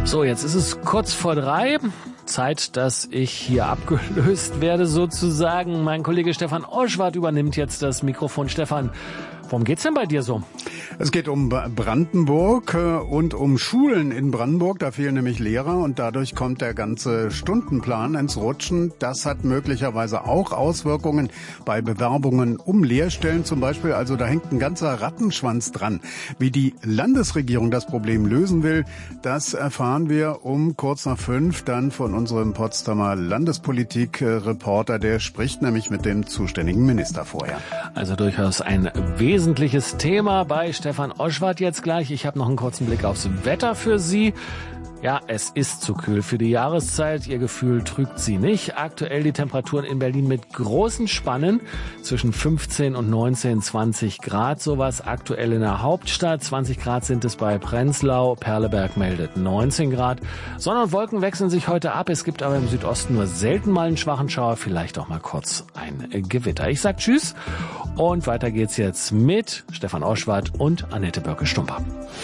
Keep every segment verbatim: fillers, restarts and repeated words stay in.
So, jetzt ist es kurz vor drei. Zeit, dass ich hier abgelöst werde sozusagen. Mein Kollege Stefan Oschwart übernimmt jetzt das Mikrofon. Stefan, worum geht's denn bei dir so? Es geht um Brandenburg und um Schulen in Brandenburg. Da fehlen nämlich Lehrer und dadurch kommt der ganze Stundenplan ins Rutschen. Das hat möglicherweise auch Auswirkungen bei Bewerbungen um Lehrstellen zum Beispiel. Also da hängt ein ganzer Rattenschwanz dran. Wie die Landesregierung das Problem lösen will, das erfahren wir um kurz nach fünf dann von unserem Potsdamer Landespolitik-Reporter. Der spricht nämlich mit dem zuständigen Minister vorher. Also durchaus ein wesentliches Thema bei Stefan Oschwart jetzt gleich. Ich habe noch einen kurzen Blick aufs Wetter für Sie. Ja, es ist zu kühl für die Jahreszeit. Ihr Gefühl trügt Sie nicht. Aktuell die Temperaturen in Berlin mit großen Spannen zwischen fünfzehn und neunzehn, zwanzig Grad. Sowas aktuell in der Hauptstadt. zwanzig Grad sind es bei Prenzlau. Perleberg meldet neunzehn Grad. Sonne und Wolken wechseln sich heute ab. Es gibt aber im Südosten nur selten mal einen schwachen Schauer. Vielleicht auch mal kurz ein Gewitter. Ich sag Tschüss und weiter geht's jetzt mit Stefan Oschwart und Annette Börke-Stumper.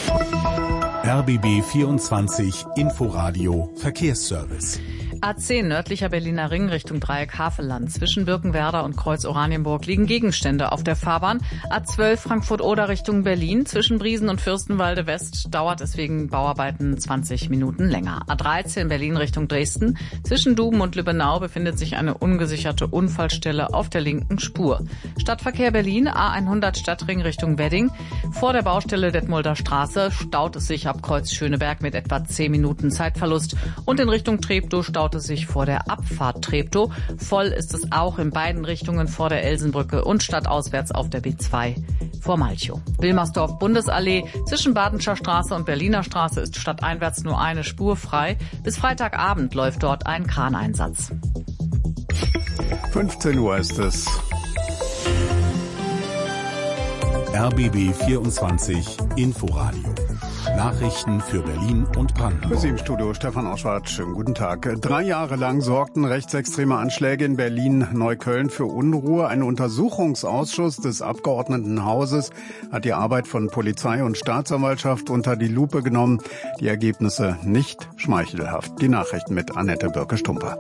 R B B vierundzwanzig Inforadio Verkehrsservice. A zehn nördlicher Berliner Ring Richtung Dreieck Havelland. Zwischen Birkenwerder und Kreuz Oranienburg liegen Gegenstände auf der Fahrbahn. A zwölf Frankfurt-Oder Richtung Berlin. Zwischen Briesen und Fürstenwalde West dauert es wegen Bauarbeiten zwanzig Minuten länger. A dreizehn Berlin Richtung Dresden. Zwischen Duben und Lübbenau befindet sich eine ungesicherte Unfallstelle auf der linken Spur. Stadtverkehr Berlin, A hundert Stadtring Richtung Wedding. Vor der Baustelle Detmolder Straße staut es sich ab Kreuz Schöneberg mit etwa zehn Minuten Zeitverlust. Und in Richtung Treptow staut es sich vor der Abfahrt Treptow. Voll ist es auch in beiden Richtungen vor der Elsenbrücke und stadtauswärts auf der B zwei vor Malchow. Wilmersdorf Bundesallee zwischen Badenscher Straße und Berliner Straße ist stadteinwärts nur eine Spur frei. Bis Freitagabend läuft dort ein Kraneinsatz. fünfzehn Uhr ist es. R B B vierundzwanzig Inforadio. Nachrichten für Berlin und Brandenburg. Für Sie im Studio Stefan Oschwart. Schönen guten Tag. Drei Jahre lang sorgten rechtsextreme Anschläge in Berlin-Neukölln für Unruhe. Ein Untersuchungsausschuss des Abgeordnetenhauses hat die Arbeit von Polizei und Staatsanwaltschaft unter die Lupe genommen. Die Ergebnisse nicht schmeichelhaft. Die Nachrichten mit Annette Börke-Stumper.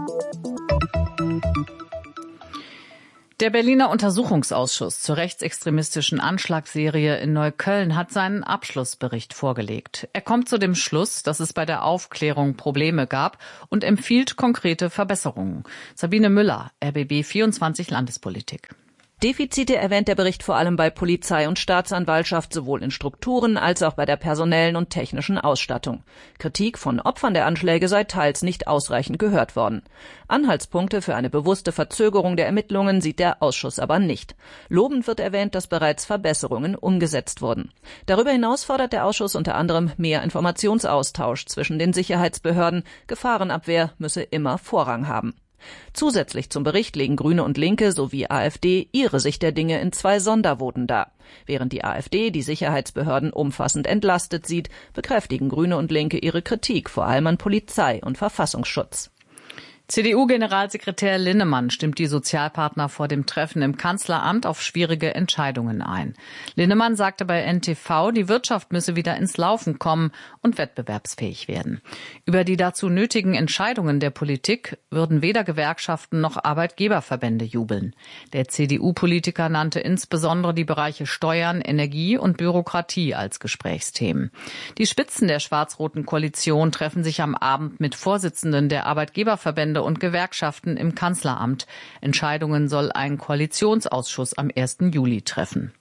Der Berliner Untersuchungsausschuss zur rechtsextremistischen Anschlagsserie in Neukölln hat seinen Abschlussbericht vorgelegt. Er kommt zu dem Schluss, dass es bei der Aufklärung Probleme gab und empfiehlt konkrete Verbesserungen. Sabine Müller, R B B vierundzwanzig Landespolitik. Defizite erwähnt der Bericht vor allem bei Polizei und Staatsanwaltschaft, sowohl in Strukturen als auch bei der personellen und technischen Ausstattung. Kritik von Opfern der Anschläge sei teils nicht ausreichend gehört worden. Anhaltspunkte für eine bewusste Verzögerung der Ermittlungen sieht der Ausschuss aber nicht. Lobend wird erwähnt, dass bereits Verbesserungen umgesetzt wurden. Darüber hinaus fordert der Ausschuss unter anderem mehr Informationsaustausch zwischen den Sicherheitsbehörden. Gefahrenabwehr müsse immer Vorrang haben. Zusätzlich zum Bericht legen Grüne und Linke sowie AfD ihre Sicht der Dinge in zwei Sondervoten dar. Während die AfD die Sicherheitsbehörden umfassend entlastet sieht, bekräftigen Grüne und Linke ihre Kritik vor allem an Polizei und Verfassungsschutz. C D U-Generalsekretär Linnemann stimmt die Sozialpartner vor dem Treffen im Kanzleramt auf schwierige Entscheidungen ein. Linnemann sagte bei N T V, die Wirtschaft müsse wieder ins Laufen kommen und wettbewerbsfähig werden. Über die dazu nötigen Entscheidungen der Politik würden weder Gewerkschaften noch Arbeitgeberverbände jubeln. Der C D U-Politiker nannte insbesondere die Bereiche Steuern, Energie und Bürokratie als Gesprächsthemen. Die Spitzen der schwarz-roten Koalition treffen sich am Abend mit Vorsitzenden der Arbeitgeberverbände und Gewerkschaften im Kanzleramt. Entscheidungen soll ein Koalitionsausschuss am ersten Juli treffen.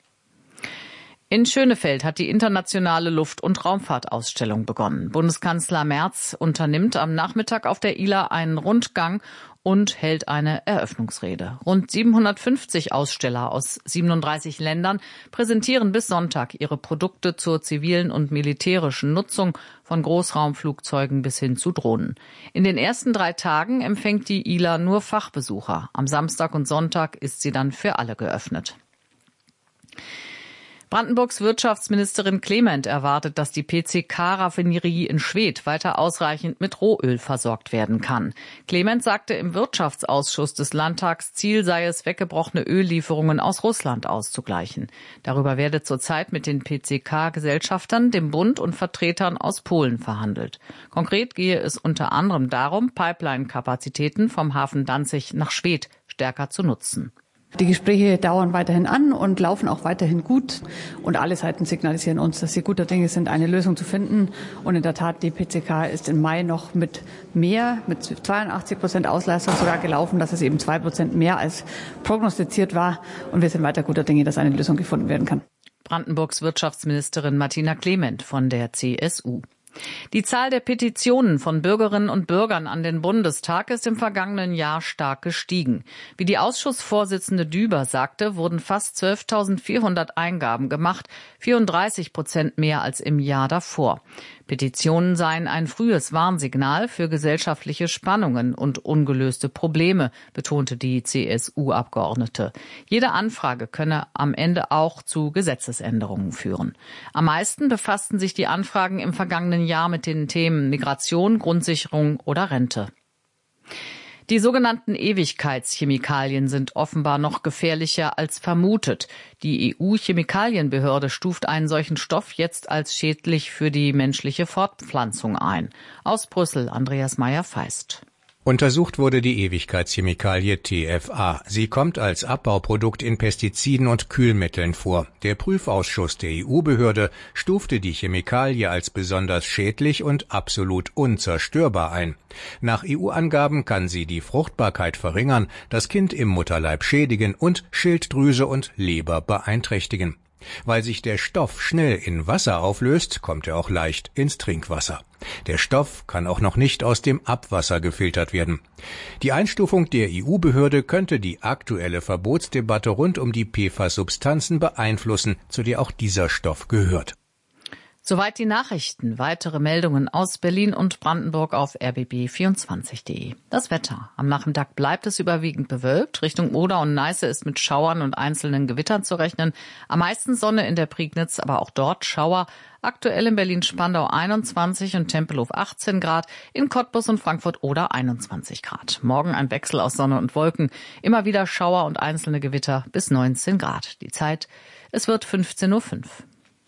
In Schönefeld hat die internationale Luft- und Raumfahrtausstellung begonnen. Bundeskanzler Merz unternimmt am Nachmittag auf der I L A einen Rundgang und hält eine Eröffnungsrede. Rund siebenhundertfünfzig Aussteller aus siebenunddreißig Ländern präsentieren bis Sonntag ihre Produkte zur zivilen und militärischen Nutzung von Großraumflugzeugen bis hin zu Drohnen. In den ersten drei Tagen empfängt die I L A nur Fachbesucher. Am Samstag und Sonntag ist sie dann für alle geöffnet. Brandenburgs Wirtschaftsministerin Clement erwartet, dass die P C K-Raffinerie in Schwedt weiter ausreichend mit Rohöl versorgt werden kann. Clement sagte im Wirtschaftsausschuss des Landtags, Ziel sei es, weggebrochene Öllieferungen aus Russland auszugleichen. Darüber werde zurzeit mit den P C K-Gesellschaftern, dem Bund und Vertretern aus Polen verhandelt. Konkret gehe es unter anderem darum, Pipeline-Kapazitäten vom Hafen Danzig nach Schwedt stärker zu nutzen. Die Gespräche dauern weiterhin an und laufen auch weiterhin gut. Und alle Seiten signalisieren uns, dass sie guter Dinge sind, eine Lösung zu finden. Und in der Tat, die P C K ist im Mai noch mit mehr, mit zweiundachtzig Prozent Auslastung sogar gelaufen. Das ist eben zwei Prozent mehr als prognostiziert war. Und wir sind weiter guter Dinge, dass eine Lösung gefunden werden kann. Brandenburgs Wirtschaftsministerin Martina Clement von der C S U. Die Zahl der Petitionen von Bürgerinnen und Bürgern an den Bundestag ist im vergangenen Jahr stark gestiegen. Wie die Ausschussvorsitzende Düber sagte, wurden fast zwölftausendvierhundert Eingaben gemacht, vierunddreißig Prozent mehr als im Jahr davor. Petitionen seien ein frühes Warnsignal für gesellschaftliche Spannungen und ungelöste Probleme, betonte die C S U-Abgeordnete. Jede Anfrage könne am Ende auch zu Gesetzesänderungen führen. Am meisten befassten sich die Anfragen im vergangenen Jahr mit den Themen Migration, Grundsicherung oder Rente. Die sogenannten Ewigkeitschemikalien sind offenbar noch gefährlicher als vermutet. Die E U-Chemikalienbehörde stuft einen solchen Stoff jetzt als schädlich für die menschliche Fortpflanzung ein. Aus Brüssel, Andreas Meyer-Feist. Untersucht wurde die Ewigkeitschemikalie T F A. Sie kommt als Abbauprodukt in Pestiziden und Kühlmitteln vor. Der Prüfausschuss der E U-Behörde stufte die Chemikalie als besonders schädlich und absolut unzerstörbar ein. Nach E U-Angaben kann sie die Fruchtbarkeit verringern, das Kind im Mutterleib schädigen und Schilddrüse und Leber beeinträchtigen. Weil sich der Stoff schnell in Wasser auflöst, kommt er auch leicht ins Trinkwasser. Der Stoff kann auch noch nicht aus dem Abwasser gefiltert werden. Die Einstufung der E U-Behörde könnte die aktuelle Verbotsdebatte rund um die P F A S-Substanzen beeinflussen, zu der auch dieser Stoff gehört. Soweit die Nachrichten. Weitere Meldungen aus Berlin und Brandenburg auf r b b vierundzwanzig punkt de. Das Wetter. Am Nachmittag bleibt es überwiegend bewölkt. Richtung Oder und Neiße ist mit Schauern und einzelnen Gewittern zu rechnen. Am meisten Sonne in der Prignitz, aber auch dort Schauer. Aktuell in Berlin-Spandau einundzwanzig und Tempelhof achtzehn Grad, in Cottbus und Frankfurt-Oder einundzwanzig Grad. Morgen ein Wechsel aus Sonne und Wolken, immer wieder Schauer und einzelne Gewitter bis neunzehn Grad. Die Zeit, es wird fünfzehn Uhr fünf.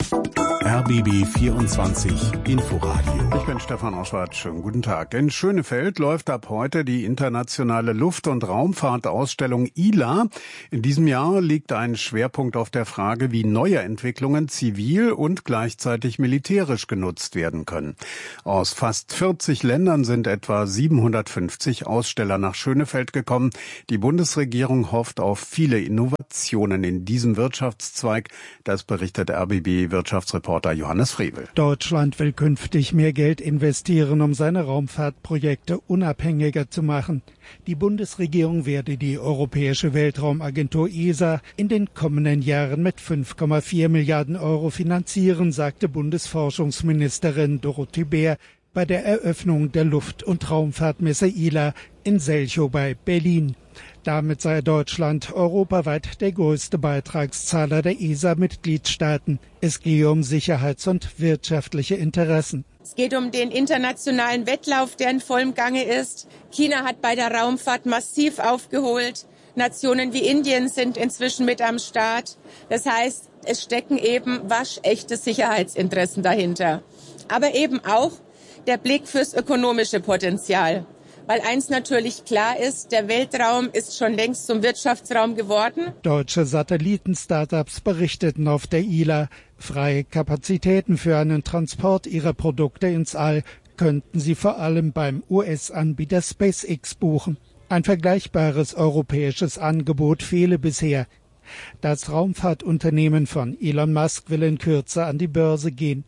R B B vierundzwanzig Inforadio. Ich bin Stefan Oschwart. Schönen guten Tag. In Schönefeld läuft ab heute die internationale Luft- und Raumfahrtausstellung I L A. In diesem Jahr liegt ein Schwerpunkt auf der Frage, wie neue Entwicklungen zivil und gleichzeitig militärisch genutzt werden können. Aus fast vierzig Ländern sind etwa siebenhundertfünfzig Aussteller nach Schönefeld gekommen. Die Bundesregierung hofft auf viele Innovationen in diesem Wirtschaftszweig. Das berichtet R B B-Wirtschaftsreporter Johannes Frevel. Deutschland will künftig mehr Geld investieren, um seine Raumfahrtprojekte unabhängiger zu machen. Die Bundesregierung werde die Europäische Weltraumagentur E S A in den kommenden Jahren mit fünf Komma vier Milliarden Euro finanzieren, sagte Bundesforschungsministerin Dorothee Bär bei der Eröffnung der Luft- und Raumfahrtmesse I L A in Selchow bei Berlin. Damit sei Deutschland europaweit der größte Beitragszahler der E S A-Mitgliedstaaten. Es gehe um Sicherheits- und wirtschaftliche Interessen. Es geht um den internationalen Wettlauf, der in vollem Gange ist. China hat bei der Raumfahrt massiv aufgeholt. Nationen wie Indien sind inzwischen mit am Start. Das heißt, es stecken eben waschechte Sicherheitsinteressen dahinter. Aber eben auch der Blick fürs ökonomische Potenzial. Weil eins natürlich klar ist, der Weltraum ist schon längst zum Wirtschaftsraum geworden. Deutsche Satelliten-Startups berichteten auf der I L A, freie Kapazitäten für einen Transport ihrer Produkte ins All könnten sie vor allem beim U S-Anbieter SpaceX buchen. Ein vergleichbares europäisches Angebot fehle bisher. Das Raumfahrtunternehmen von Elon Musk will in Kürze an die Börse gehen.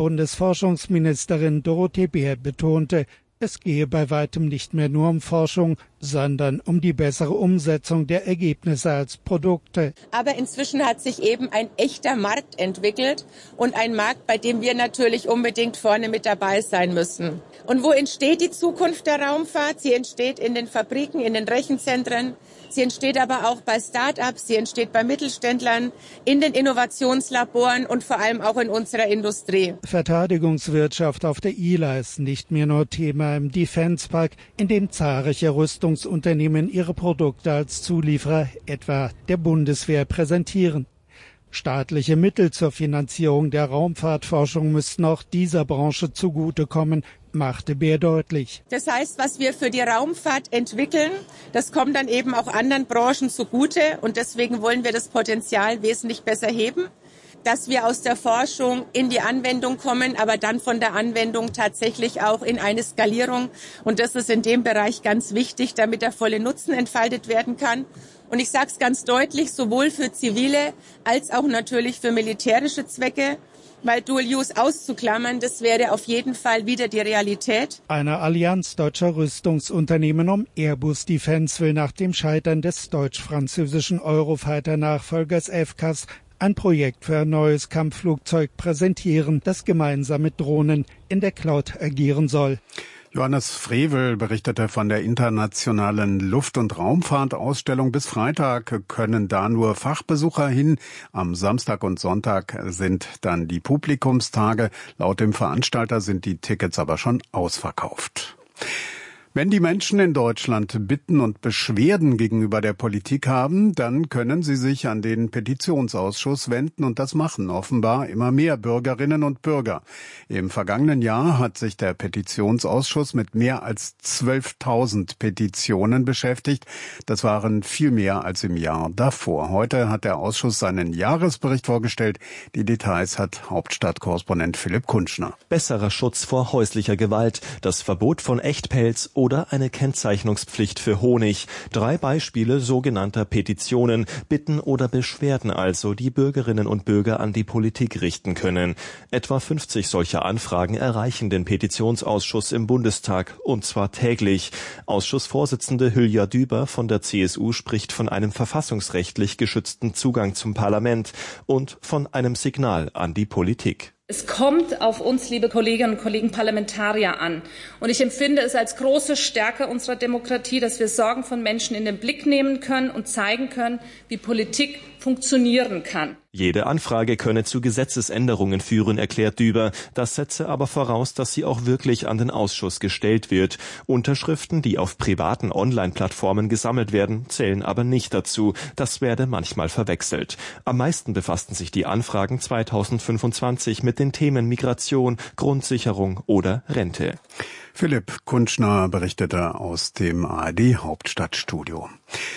Bundesforschungsministerin Dorothee Bär betonte, es gehe bei weitem nicht mehr nur um Forschung, sondern um die bessere Umsetzung der Ergebnisse als Produkte. Aber inzwischen hat sich eben ein echter Markt entwickelt und ein Markt, bei dem wir natürlich unbedingt vorne mit dabei sein müssen. Und wo entsteht die Zukunft der Raumfahrt? Sie entsteht in den Fabriken, in den Rechenzentren. Sie entsteht aber auch bei Start-ups, sie entsteht bei Mittelständlern, in den Innovationslaboren und vor allem auch in unserer Industrie. Verteidigungswirtschaft auf der I L A ist nicht mehr nur Thema im Defence Park, in dem zahlreiche Rüstungsunternehmen ihre Produkte als Zulieferer etwa der Bundeswehr präsentieren. Staatliche Mittel zur Finanzierung der Raumfahrtforschung müssten auch dieser Branche zugutekommen, machte Beer deutlich. Das heißt, was wir für die Raumfahrt entwickeln, das kommt dann eben auch anderen Branchen zugute. Und deswegen wollen wir das Potenzial wesentlich besser heben, dass wir aus der Forschung in die Anwendung kommen, aber dann von der Anwendung tatsächlich auch in eine Skalierung. Und das ist in dem Bereich ganz wichtig, damit der volle Nutzen entfaltet werden kann. Und ich sage es ganz deutlich, sowohl für zivile als auch natürlich für militärische Zwecke, weil Dual-Use auszuklammern, das wäre auf jeden Fall wieder die Realität. Eine Allianz deutscher Rüstungsunternehmen um Airbus Defence will nach dem Scheitern des deutsch-französischen Eurofighter-Nachfolgers F C A S ein Projekt für ein neues Kampfflugzeug präsentieren, das gemeinsam mit Drohnen in der Cloud agieren soll. Johannes Frevel berichtete von der internationalen Luft- und Raumfahrtausstellung. Bis Freitag können da nur Fachbesucher hin. Am Samstag und Sonntag sind dann die Publikumstage. Laut dem Veranstalter sind die Tickets aber schon ausverkauft. Wenn die Menschen in Deutschland Bitten und Beschwerden gegenüber der Politik haben, dann können sie sich an den Petitionsausschuss wenden und das machen offenbar immer mehr Bürgerinnen und Bürger. Im vergangenen Jahr hat sich der Petitionsausschuss mit mehr als zwölftausend Petitionen beschäftigt. Das waren viel mehr als im Jahr davor. Heute hat der Ausschuss seinen Jahresbericht vorgestellt. Die Details hat Hauptstadtkorrespondent Philipp Kunschner. Besserer Schutz vor häuslicher Gewalt, das Verbot von Echtpelz oder eine Kennzeichnungspflicht für Honig. Drei Beispiele sogenannter Petitionen, Bitten oder Beschwerden also, die Bürgerinnen und Bürger an die Politik richten können. Etwa fünfzig solcher Anfragen erreichen den Petitionsausschuss im Bundestag, und zwar täglich. Ausschussvorsitzende Hülya Düber von der C S U spricht von einem verfassungsrechtlich geschützten Zugang zum Parlament und von einem Signal an die Politik. Es kommt auf uns, liebe Kolleginnen und Kollegen Parlamentarier, an. Und ich empfinde es als große Stärke unserer Demokratie, dass wir Sorgen von Menschen in den Blick nehmen können und zeigen können, wie Politik funktionieren kann. Jede Anfrage könne zu Gesetzesänderungen führen, erklärt Düber. Das setze aber voraus, dass sie auch wirklich an den Ausschuss gestellt wird. Unterschriften, die auf privaten Online-Plattformen gesammelt werden, zählen aber nicht dazu. Das werde manchmal verwechselt. Am meisten befassten sich die Anfragen zweitausendfünfundzwanzig mit den Themen Migration, Grundsicherung oder Rente. Philipp Kunschner berichtete aus dem A R D-Hauptstadtstudio.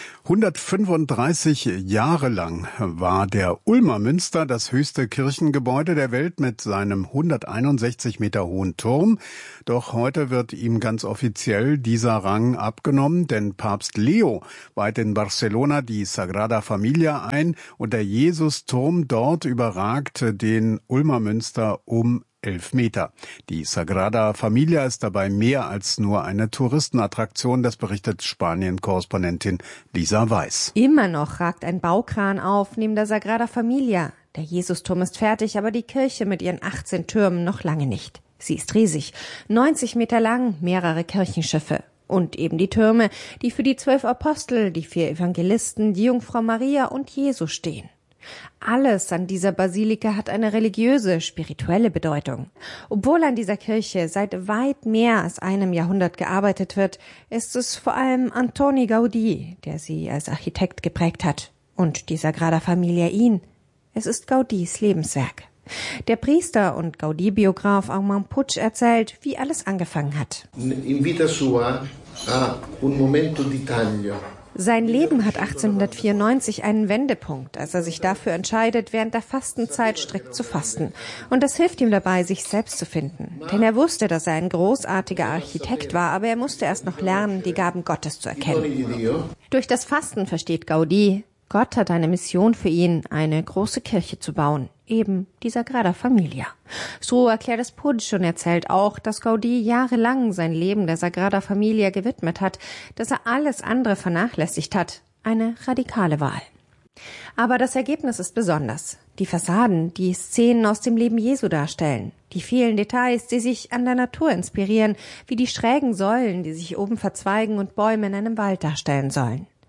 hundertfünfunddreißig Jahre lang war der Ulmer Münster das höchste Kirchengebäude der Welt mit seinem hunderteinundsechzig Meter hohen Turm. Doch heute wird ihm ganz offiziell dieser Rang abgenommen, denn Papst Leo weiht in Barcelona die Sagrada Familia ein und der Jesusturm dort überragt den Ulmer Münster um elf Meter. Die Sagrada Familia ist dabei mehr als nur eine Touristenattraktion, das berichtet Spanien-Korrespondentin Lisa Weiß. Immer noch ragt ein Baukran auf neben der Sagrada Familia. Der Jesusturm ist fertig, aber die Kirche mit ihren achtzehn Türmen noch lange nicht. Sie ist riesig, neunzig Meter lang, mehrere Kirchenschiffe. Und eben die Türme, die für die zwölf Apostel, die vier Evangelisten, die Jungfrau Maria und Jesus stehen. Alles an dieser Basilika hat eine religiöse, spirituelle Bedeutung. Obwohl an dieser Kirche seit weit mehr als einem Jahrhundert gearbeitet wird, ist es vor allem Antoni Gaudí, der sie als Architekt geprägt hat. Und die Sagrada Familia ihn. Es ist Gaudís Lebenswerk. Der Priester und Gaudí-Biograf Armand Puig erzählt, wie alles angefangen hat. In vita sua ha un momento di taglio. Sein Leben hat achtzehnhundertvierundneunzig einen Wendepunkt, als er sich dafür entscheidet, während der Fastenzeit strikt zu fasten. Und das hilft ihm dabei, sich selbst zu finden. Denn er wusste, dass er ein großartiger Architekt war, aber er musste erst noch lernen, die Gaben Gottes zu erkennen. Durch das Fasten versteht Gaudí, Gott hat eine Mission für ihn, eine große Kirche zu bauen. Eben die Sagrada Familia. So erklärt es Puig und erzählt auch, dass Gaudí jahrelang sein Leben der Sagrada Familia gewidmet hat, dass er alles andere vernachlässigt hat. Eine radikale Wahl. Aber das Ergebnis ist besonders. Die Fassaden, die Szenen aus dem Leben Jesu darstellen. Die vielen Details, die sich an der Natur inspirieren, wie die schrägen Säulen, die sich oben verzweigen und Bäume in einem Wald darstellen sollen.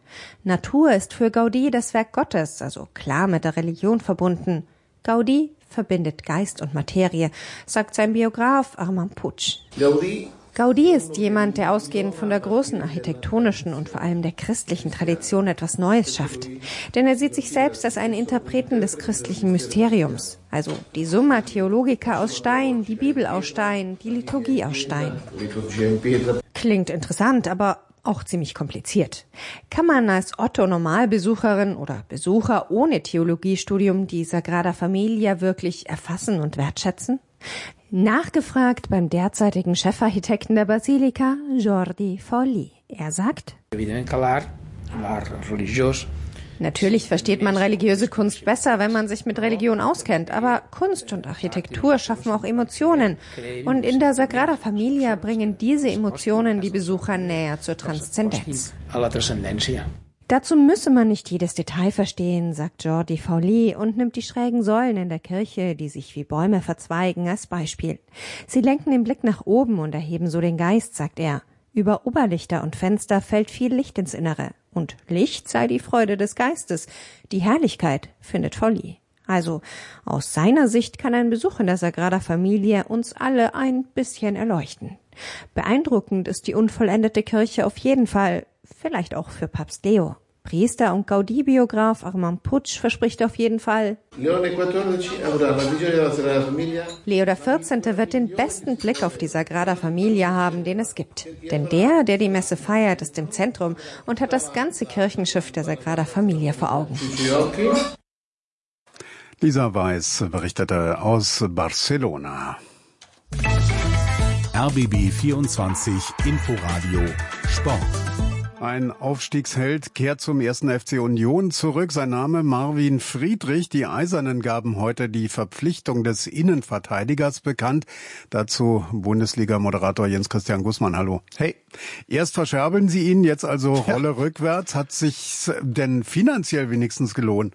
Natur ist für Gaudí das Werk Gottes, also klar mit der Religion verbunden. Gaudí verbindet Geist und Materie, sagt sein Biograf Armand Puig. Gaudí Gaudí ist jemand, der ausgehend von der großen architektonischen und vor allem der christlichen Tradition etwas Neues schafft. Denn er sieht sich selbst als einen Interpreten des christlichen Mysteriums. Also die Summa Theologica aus Stein, die Bibel aus Stein, die Liturgie aus Stein. Klingt interessant, aber auch ziemlich kompliziert. Kann man als Otto-Normalbesucherin oder Besucher ohne Theologiestudium die Sagrada Familia wirklich erfassen und wertschätzen? Nachgefragt beim derzeitigen Chefarchitekten der Basilika, Jordi Folli. Er sagt: Natürlich versteht man religiöse Kunst besser, wenn man sich mit Religion auskennt, aber Kunst und Architektur schaffen auch Emotionen. Und in der Sagrada Familia bringen diese Emotionen die Besucher näher zur Transzendenz. Dazu müsse man nicht jedes Detail verstehen, sagt Jordi Folli und nimmt die schrägen Säulen in der Kirche, die sich wie Bäume verzweigen, als Beispiel. Sie lenken den Blick nach oben und erheben so den Geist, sagt er. Über Oberlichter und Fenster fällt viel Licht ins Innere. Und Licht sei die Freude des Geistes. Die Herrlichkeit, findet Folli. Also, aus seiner Sicht kann ein Besuch in der Sagrada Familia uns alle ein bisschen erleuchten. Beeindruckend ist die unvollendete Kirche auf jeden Fall, vielleicht auch für Papst Leo. Priester und Gaudí-Biograf Armand Puig verspricht auf jeden Fall: Leo der vierzehnte wird den besten Blick auf die Sagrada Familia haben, den es gibt. Denn der, der die Messe feiert, ist im Zentrum und hat das ganze Kirchenschiff der Sagrada Familia vor Augen. Lisa Weiß berichtete aus Barcelona. R B B vierundzwanzig Inforadio Sport. Ein Aufstiegsheld kehrt zum ersten F C Union zurück. Sein Name Marvin Friedrich. Die Eisernen gaben heute die Verpflichtung des Innenverteidigers bekannt. Dazu Bundesliga-Moderator Jens-Christian Gußmann. Hallo. Hey. Erst verscherbeln Sie ihn, jetzt also ja. Rolle rückwärts. Hat sich's denn finanziell wenigstens gelohnt?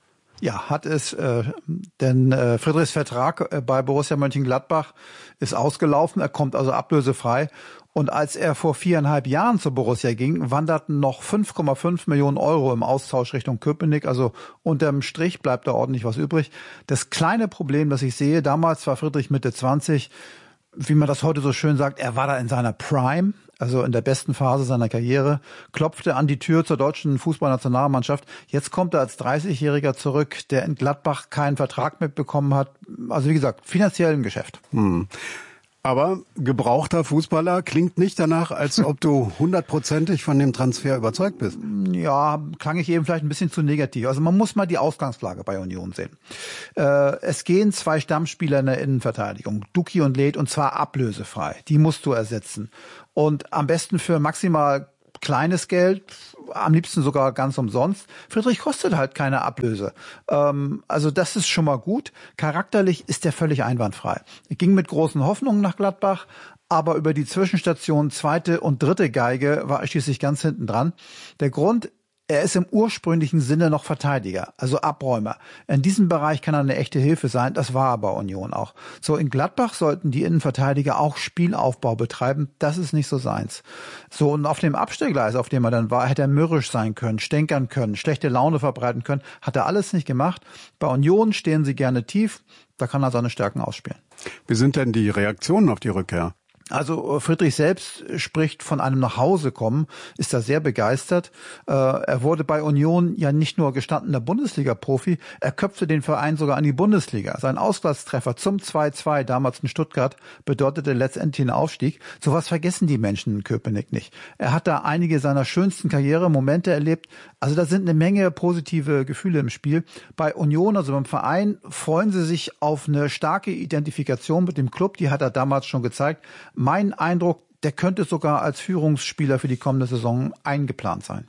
Ja, hat es, äh, denn äh, Friedrichs Vertrag äh, bei Borussia Mönchengladbach ist ausgelaufen. Er kommt also ablösefrei. Und als er vor viereinhalb Jahren zur Borussia ging, wanderten noch fünf Komma fünf Millionen Euro im Austausch Richtung Köpenick. Also unterm Strich bleibt da ordentlich was übrig. Das kleine Problem, das ich sehe, damals war Friedrich Mitte zwanzig, wie man das heute so schön sagt, er war da in seiner Prime, also in der besten Phase seiner Karriere, klopfte an die Tür zur deutschen Fußballnationalmannschaft. Jetzt kommt er als dreißigjähriger zurück, der in Gladbach keinen Vertrag mitbekommen hat. Also wie gesagt, finanziell im Geschäft. Hm. Aber gebrauchter Fußballer klingt nicht danach, als ob du hundertprozentig von dem Transfer überzeugt bist. Ja, klang ich eben vielleicht ein bisschen zu negativ. Also man muss mal die Ausgangslage bei Union sehen. Äh, es gehen zwei Stammspieler in der Innenverteidigung, Duki und Leth, und zwar ablösefrei. Die musst du ersetzen. Und am besten für maximal kleines Geld, am liebsten sogar ganz umsonst. Friedrich kostet halt keine Ablöse. Ähm, also das ist schon mal gut. Charakterlich ist er völlig einwandfrei. Er ging mit großen Hoffnungen nach Gladbach, aber über die Zwischenstationen zweite und dritte Geige war er schließlich ganz hinten dran. Der Grund: er ist im ursprünglichen Sinne noch Verteidiger, also Abräumer. In diesem Bereich kann er eine echte Hilfe sein, das war er bei Union auch. So, in Gladbach sollten die Innenverteidiger auch Spielaufbau betreiben, das ist nicht so seins. So, und auf dem Abstellgleis, auf dem er dann war, hätte er mürrisch sein können, stänkern können, schlechte Laune verbreiten können, hat er alles nicht gemacht. Bei Union stehen sie gerne tief, da kann er seine Stärken ausspielen. Wie sind denn die Reaktionen auf die Rückkehr? Also Friedrich selbst spricht von einem Nachhausekommen, ist da sehr begeistert. Äh, er wurde bei Union ja nicht nur gestandener Bundesliga-Profi, er köpfte den Verein sogar an die Bundesliga. Sein Ausgleichstreffer zum zwei zwei damals in Stuttgart bedeutete letztendlich einen Aufstieg. Sowas vergessen die Menschen in Köpenick nicht. Er hat da einige seiner schönsten Karrieremomente erlebt. Also da sind eine Menge positive Gefühle im Spiel. Bei Union, also beim Verein, freuen sie sich auf eine starke Identifikation mit dem Club. Die hat er damals schon gezeigt. Mein Eindruck, der könnte sogar als Führungsspieler für die kommende Saison eingeplant sein.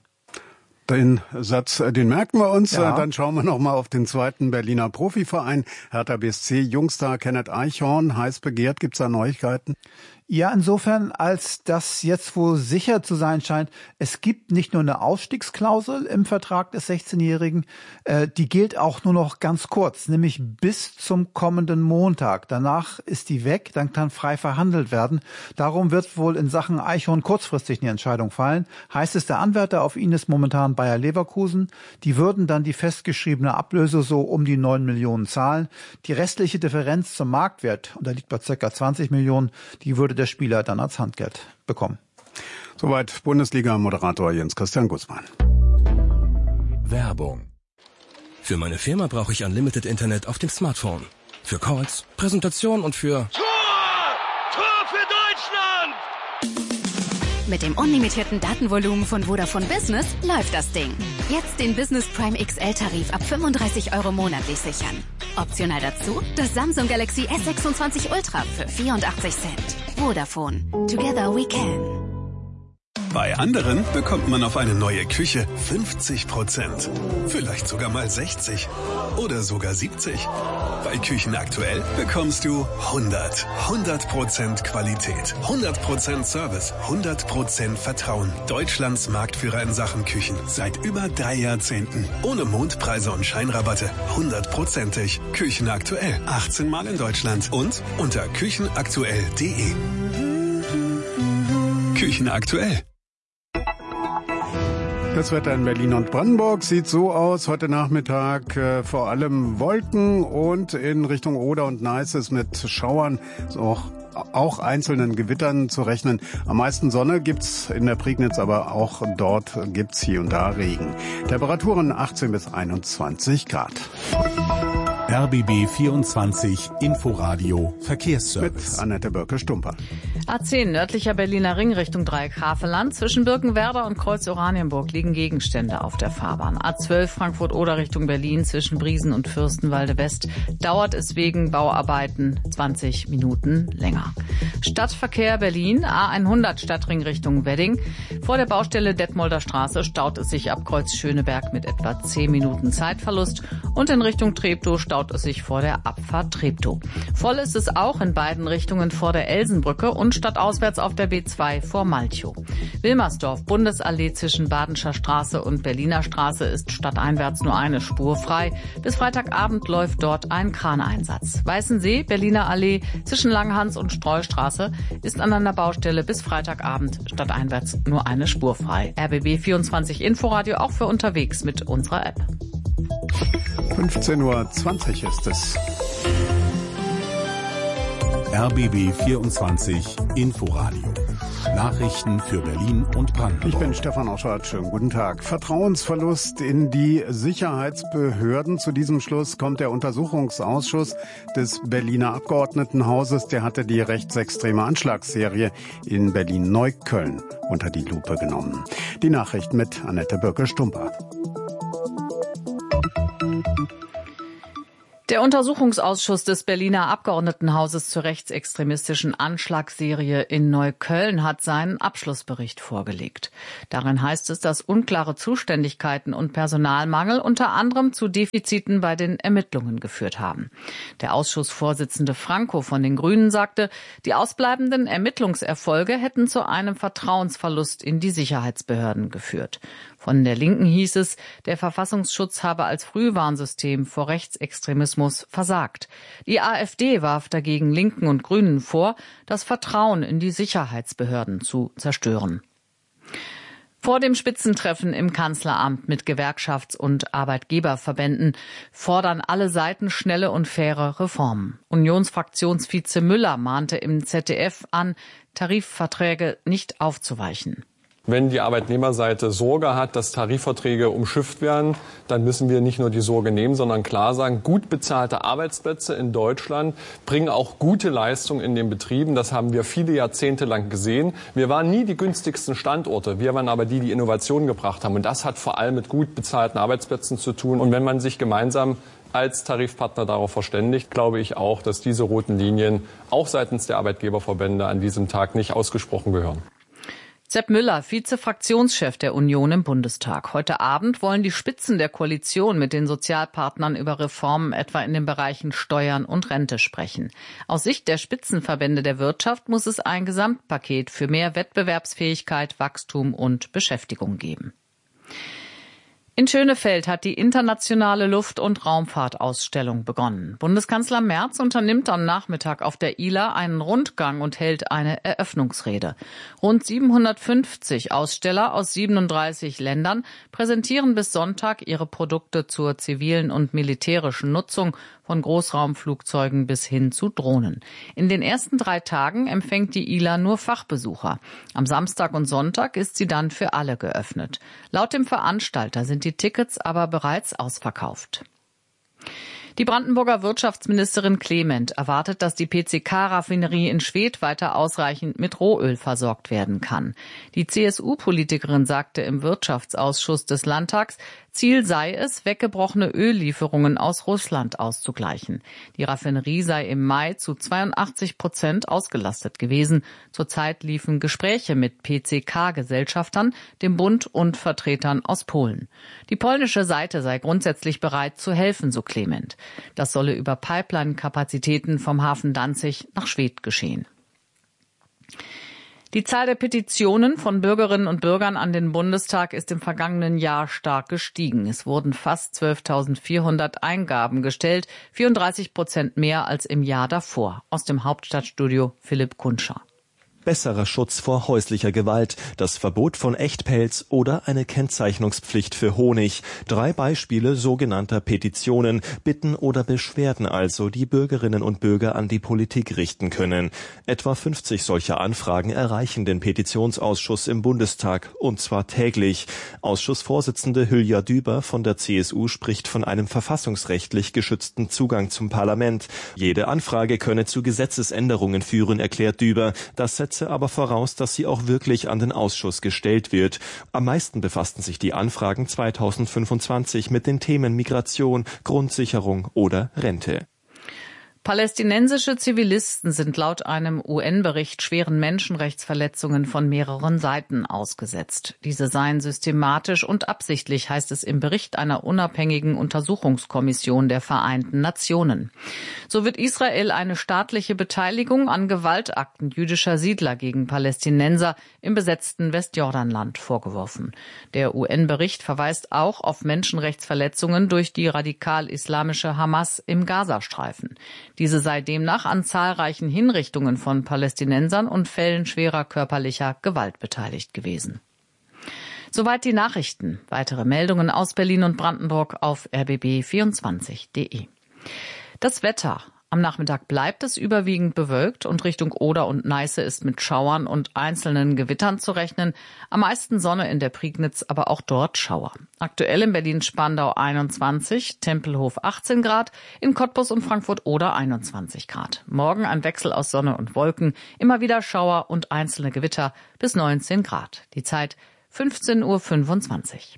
Den Satz, den merken wir uns. Ja. Dann schauen wir noch mal auf den zweiten Berliner Profiverein. Hertha B S C, Jungstar Kenneth Eichhorn, heiß begehrt. Gibt's da Neuigkeiten? Ja, insofern, als das jetzt wohl sicher zu sein scheint, es gibt nicht nur eine Ausstiegsklausel im Vertrag des sechzehnjährigen, äh, die gilt auch nur noch ganz kurz, nämlich bis zum kommenden Montag. Danach ist die weg, dann kann frei verhandelt werden. Darum wird wohl in Sachen Eichhorn kurzfristig eine Entscheidung fallen. Heißt es, der Anwärter auf ihn ist momentan von Bayer Leverkusen. Die würden dann die festgeschriebene Ablöse so um die neun Millionen zahlen. Die restliche Differenz zum Marktwert, und da liegt bei ca. zwanzig Millionen, die würde der Spieler dann als Handgeld bekommen. Soweit Bundesliga-Moderator Jens-Christian Gußmann. Werbung. Für meine Firma brauche ich Unlimited Internet auf dem Smartphone. Für Calls, Präsentation und für... Tor! Tor für Deutschland! Mit dem unlimitierten Datenvolumen von Vodafone Business läuft das Ding. Jetzt den Business Prime X L-Tarif ab fünfunddreißig Euro monatlich sichern. Optional dazu das Samsung Galaxy S sechsundzwanzig Ultra für vierundachtzig Cent. Vodafone. Together we can. Bei anderen bekommt man auf eine neue Küche fünfzig Prozent. Vielleicht sogar mal sechzig oder sogar siebzig. Bei Küchen aktuell bekommst du hundert. hundert Prozent Qualität, hundert Prozent Service, hundert Prozent Vertrauen. Deutschlands Marktführer in Sachen Küchen seit über drei Jahrzehnten. Ohne Mondpreise und Scheinrabatte. hundertprozentig. Küchen aktuell. achtzehn Mal in Deutschland und unter küchenaktuell punkt de. Küchen aktuell. Das Wetter in Berlin und Brandenburg sieht so aus. Heute Nachmittag äh, vor allem Wolken und in Richtung Oder und Neiße ist mit Schauern so auch, auch einzelnen Gewittern zu rechnen. Am meisten Sonne gibt's in der Prignitz, aber auch dort gibt's hier und da Regen. Temperaturen achtzehn bis einundzwanzig Grad. R B B vierundzwanzig Inforadio Verkehrsservice. Mit Annette Börke-Stumper. A zehn nördlicher Berliner Ring Richtung Dreieck Havelland. Zwischen Birkenwerder und Kreuz Oranienburg liegen Gegenstände auf der Fahrbahn. A zwölf Frankfurt-Oder Richtung Berlin zwischen Briesen und Fürstenwalde West dauert es wegen Bauarbeiten zwanzig Minuten länger. Stadtverkehr Berlin, A hundert Stadtring Richtung Wedding. Vor der Baustelle Detmolder Straße staut es sich ab Kreuz Schöneberg mit etwa zehn Minuten Zeitverlust und in Richtung Treptow staut es sich vor der Abfahrt Treptow. Voll ist es auch in beiden Richtungen vor der Elsenbrücke und stadtauswärts auf der B zwei vor Malchow. Wilmersdorf, Bundesallee zwischen Badenscher Straße und Berliner Straße ist stadteinwärts nur eine Spur frei. Bis Freitagabend läuft dort ein Kraneinsatz. Weißensee, Berliner Allee zwischen Langhans und Streustraße ist an einer Baustelle bis Freitagabend stadteinwärts nur eine Spur frei. R B B vierundzwanzig Inforadio auch für unterwegs mit unserer App. fünfzehn Uhr zwanzig ist es. R B B vierundzwanzig Inforadio. Nachrichten für Berlin und Brandenburg. Ich bin Stefan Oschwart. Schönen guten Tag. Vertrauensverlust in die Sicherheitsbehörden. Zu diesem Schluss kommt der Untersuchungsausschuss des Berliner Abgeordnetenhauses. Der hatte die rechtsextreme Anschlagsserie in Berlin-Neukölln unter die Lupe genommen. Die Nachricht mit Annette Börke-Stumper. Der Untersuchungsausschuss des Berliner Abgeordnetenhauses zur rechtsextremistischen Anschlagsserie in Neukölln hat seinen Abschlussbericht vorgelegt. Darin heißt es, dass unklare Zuständigkeiten und Personalmangel unter anderem zu Defiziten bei den Ermittlungen geführt haben. Der Ausschussvorsitzende Franco von den Grünen sagte, die ausbleibenden Ermittlungserfolge hätten zu einem Vertrauensverlust in die Sicherheitsbehörden geführt. Von der Linken hieß es, der Verfassungsschutz habe als Frühwarnsystem vor Rechtsextremismus versagt. Die AfD warf dagegen Linken und Grünen vor, das Vertrauen in die Sicherheitsbehörden zu zerstören. Vor dem Spitzentreffen im Kanzleramt mit Gewerkschafts- und Arbeitgeberverbänden fordern alle Seiten schnelle und faire Reformen. Unionsfraktionsvize Müller mahnte im Z D F an, Tarifverträge nicht aufzuweichen. Wenn die Arbeitnehmerseite Sorge hat, dass Tarifverträge umschifft werden, dann müssen wir nicht nur die Sorge nehmen, sondern klar sagen, gut bezahlte Arbeitsplätze in Deutschland bringen auch gute Leistung in den Betrieben. Das haben wir viele Jahrzehnte lang gesehen. Wir waren nie die günstigsten Standorte. Wir waren aber die, die Innovationen gebracht haben. Und das hat vor allem mit gut bezahlten Arbeitsplätzen zu tun. Und wenn man sich gemeinsam als Tarifpartner darauf verständigt, glaube ich auch, dass diese roten Linien auch seitens der Arbeitgeberverbände an diesem Tag nicht ausgesprochen gehören. Sepp Müller, Vize-Fraktionschef der Union im Bundestag. Heute Abend wollen die Spitzen der Koalition mit den Sozialpartnern über Reformen etwa in den Bereichen Steuern und Rente sprechen. Aus Sicht der Spitzenverbände der Wirtschaft muss es ein Gesamtpaket für mehr Wettbewerbsfähigkeit, Wachstum und Beschäftigung geben. In Schönefeld hat die internationale Luft- und Raumfahrtausstellung begonnen. Bundeskanzler Merz unternimmt am Nachmittag auf der I L A einen Rundgang und hält eine Eröffnungsrede. Rund siebenhundertfünfzig Aussteller aus siebenunddreißig Ländern präsentieren bis Sonntag ihre Produkte zur zivilen und militärischen Nutzung, von Großraumflugzeugen bis hin zu Drohnen. In den ersten drei Tagen empfängt die I L A nur Fachbesucher. Am Samstag und Sonntag ist sie dann für alle geöffnet. Laut dem Veranstalter sind die Tickets aber bereits ausverkauft. Die Brandenburger Wirtschaftsministerin Clement erwartet, dass die P C K-Raffinerie in Schwedt weiter ausreichend mit Rohöl versorgt werden kann. Die C S U-Politikerin sagte im Wirtschaftsausschuss des Landtags, Ziel sei es, weggebrochene Öllieferungen aus Russland auszugleichen. Die Raffinerie sei im Mai zu zweiundachtzig Prozent ausgelastet gewesen. Zurzeit liefen Gespräche mit P C K-Gesellschaftern, dem Bund und Vertretern aus Polen. Die polnische Seite sei grundsätzlich bereit zu helfen, so Clement. Das solle über Pipeline-Kapazitäten vom Hafen Danzig nach Schwedt geschehen. Die Zahl der Petitionen von Bürgerinnen und Bürgern an den Bundestag ist im vergangenen Jahr stark gestiegen. Es wurden fast zwölftausendvierhundert Eingaben gestellt, vierunddreißig Prozent mehr als im Jahr davor. Aus dem Hauptstadtstudio Philipp Kunscher. Besserer Schutz vor häuslicher Gewalt, das Verbot von Echtpelz oder eine Kennzeichnungspflicht für Honig. Drei Beispiele sogenannter Petitionen, Bitten oder Beschwerden also, die Bürgerinnen und Bürger an die Politik richten können. Etwa fünfzig solcher Anfragen erreichen den Petitionsausschuss im Bundestag, und zwar täglich. Ausschussvorsitzende Hülya Düber von der C S U spricht von einem verfassungsrechtlich geschützten Zugang zum Parlament. Jede Anfrage könne zu Gesetzesänderungen führen, erklärt Düber. Das setzt aber voraus, dass sie auch wirklich an den Ausschuss gestellt wird. Am meisten befassten sich die Anfragen zweitausendfünfundzwanzig mit den Themen Migration, Grundsicherung oder Rente. Palästinensische Zivilisten sind laut einem U N-Bericht schweren Menschenrechtsverletzungen von mehreren Seiten ausgesetzt. Diese seien systematisch und absichtlich, heißt es im Bericht einer unabhängigen Untersuchungskommission der Vereinten Nationen. So wird Israel eine staatliche Beteiligung an Gewaltakten jüdischer Siedler gegen Palästinenser im besetzten Westjordanland vorgeworfen. Der U N-Bericht verweist auch auf Menschenrechtsverletzungen durch die radikal-islamische Hamas im Gazastreifen. Diese sei demnach an zahlreichen Hinrichtungen von Palästinensern und Fällen schwerer körperlicher Gewalt beteiligt gewesen. Soweit die Nachrichten. Weitere Meldungen aus Berlin und Brandenburg auf r b b vierundzwanzig punkt de. Das Wetter. Am Nachmittag bleibt es überwiegend bewölkt und Richtung Oder und Neiße ist mit Schauern und einzelnen Gewittern zu rechnen. Am meisten Sonne in der Prignitz, aber auch dort Schauer. Aktuell in Berlin-Spandau einundzwanzig, Tempelhof achtzehn Grad, in Cottbus und Frankfurt-Oder einundzwanzig Grad. Morgen ein Wechsel aus Sonne und Wolken, immer wieder Schauer und einzelne Gewitter bis neunzehn Grad. Die Zeit fünfzehn Uhr fünfundzwanzig.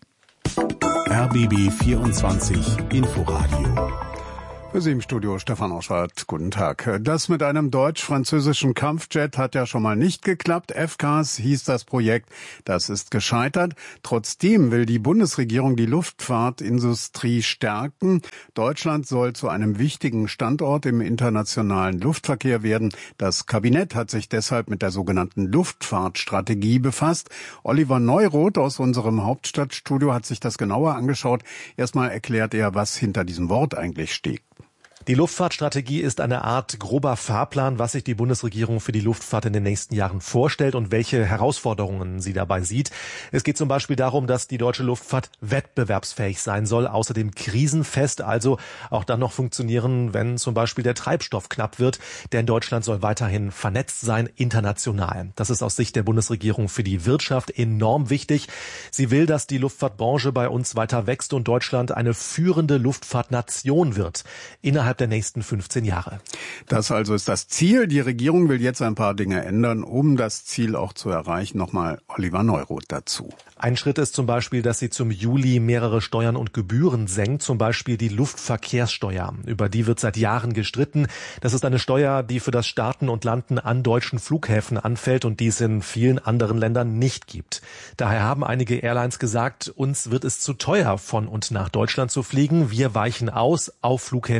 R B B vierundzwanzig Inforadio. Für Sie im Studio Stefan Oschwart, guten Tag. Das mit einem deutsch-französischen Kampfjet hat ja schon mal nicht geklappt. F C A S hieß das Projekt, das ist gescheitert. Trotzdem will die Bundesregierung die Luftfahrtindustrie stärken. Deutschland soll zu einem wichtigen Standort im internationalen Luftverkehr werden. Das Kabinett hat sich deshalb mit der sogenannten Luftfahrtstrategie befasst. Oliver Neuroth aus unserem Hauptstadtstudio hat sich das genauer angeschaut. Erstmal erklärt er, was hinter diesem Wort eigentlich steht. Die Luftfahrtstrategie ist eine Art grober Fahrplan, was sich die Bundesregierung für die Luftfahrt in den nächsten Jahren vorstellt und welche Herausforderungen sie dabei sieht. Es geht zum Beispiel darum, dass die deutsche Luftfahrt wettbewerbsfähig sein soll, außerdem krisenfest, also auch dann noch funktionieren, wenn zum Beispiel der Treibstoff knapp wird. Denn Deutschland soll weiterhin vernetzt sein, international. Das ist aus Sicht der Bundesregierung für die Wirtschaft enorm wichtig. Sie will, dass die Luftfahrtbranche bei uns weiter wächst und Deutschland eine führende Luftfahrtnation wird. Innerhalb der nächsten fünfzehn Jahre. Das also ist das Ziel. Die Regierung will jetzt ein paar Dinge ändern, um das Ziel auch zu erreichen. Nochmal Oliver Neuroth dazu. Ein Schritt ist zum Beispiel, dass sie zum Juli mehrere Steuern und Gebühren senkt, zum Beispiel die Luftverkehrssteuer. Über die wird seit Jahren gestritten. Das ist eine Steuer, die für das Starten und Landen an deutschen Flughäfen anfällt und die es in vielen anderen Ländern nicht gibt. Daher haben einige Airlines gesagt, uns wird es zu teuer, von und nach Deutschland zu fliegen. Wir weichen aus auf Flughäfen in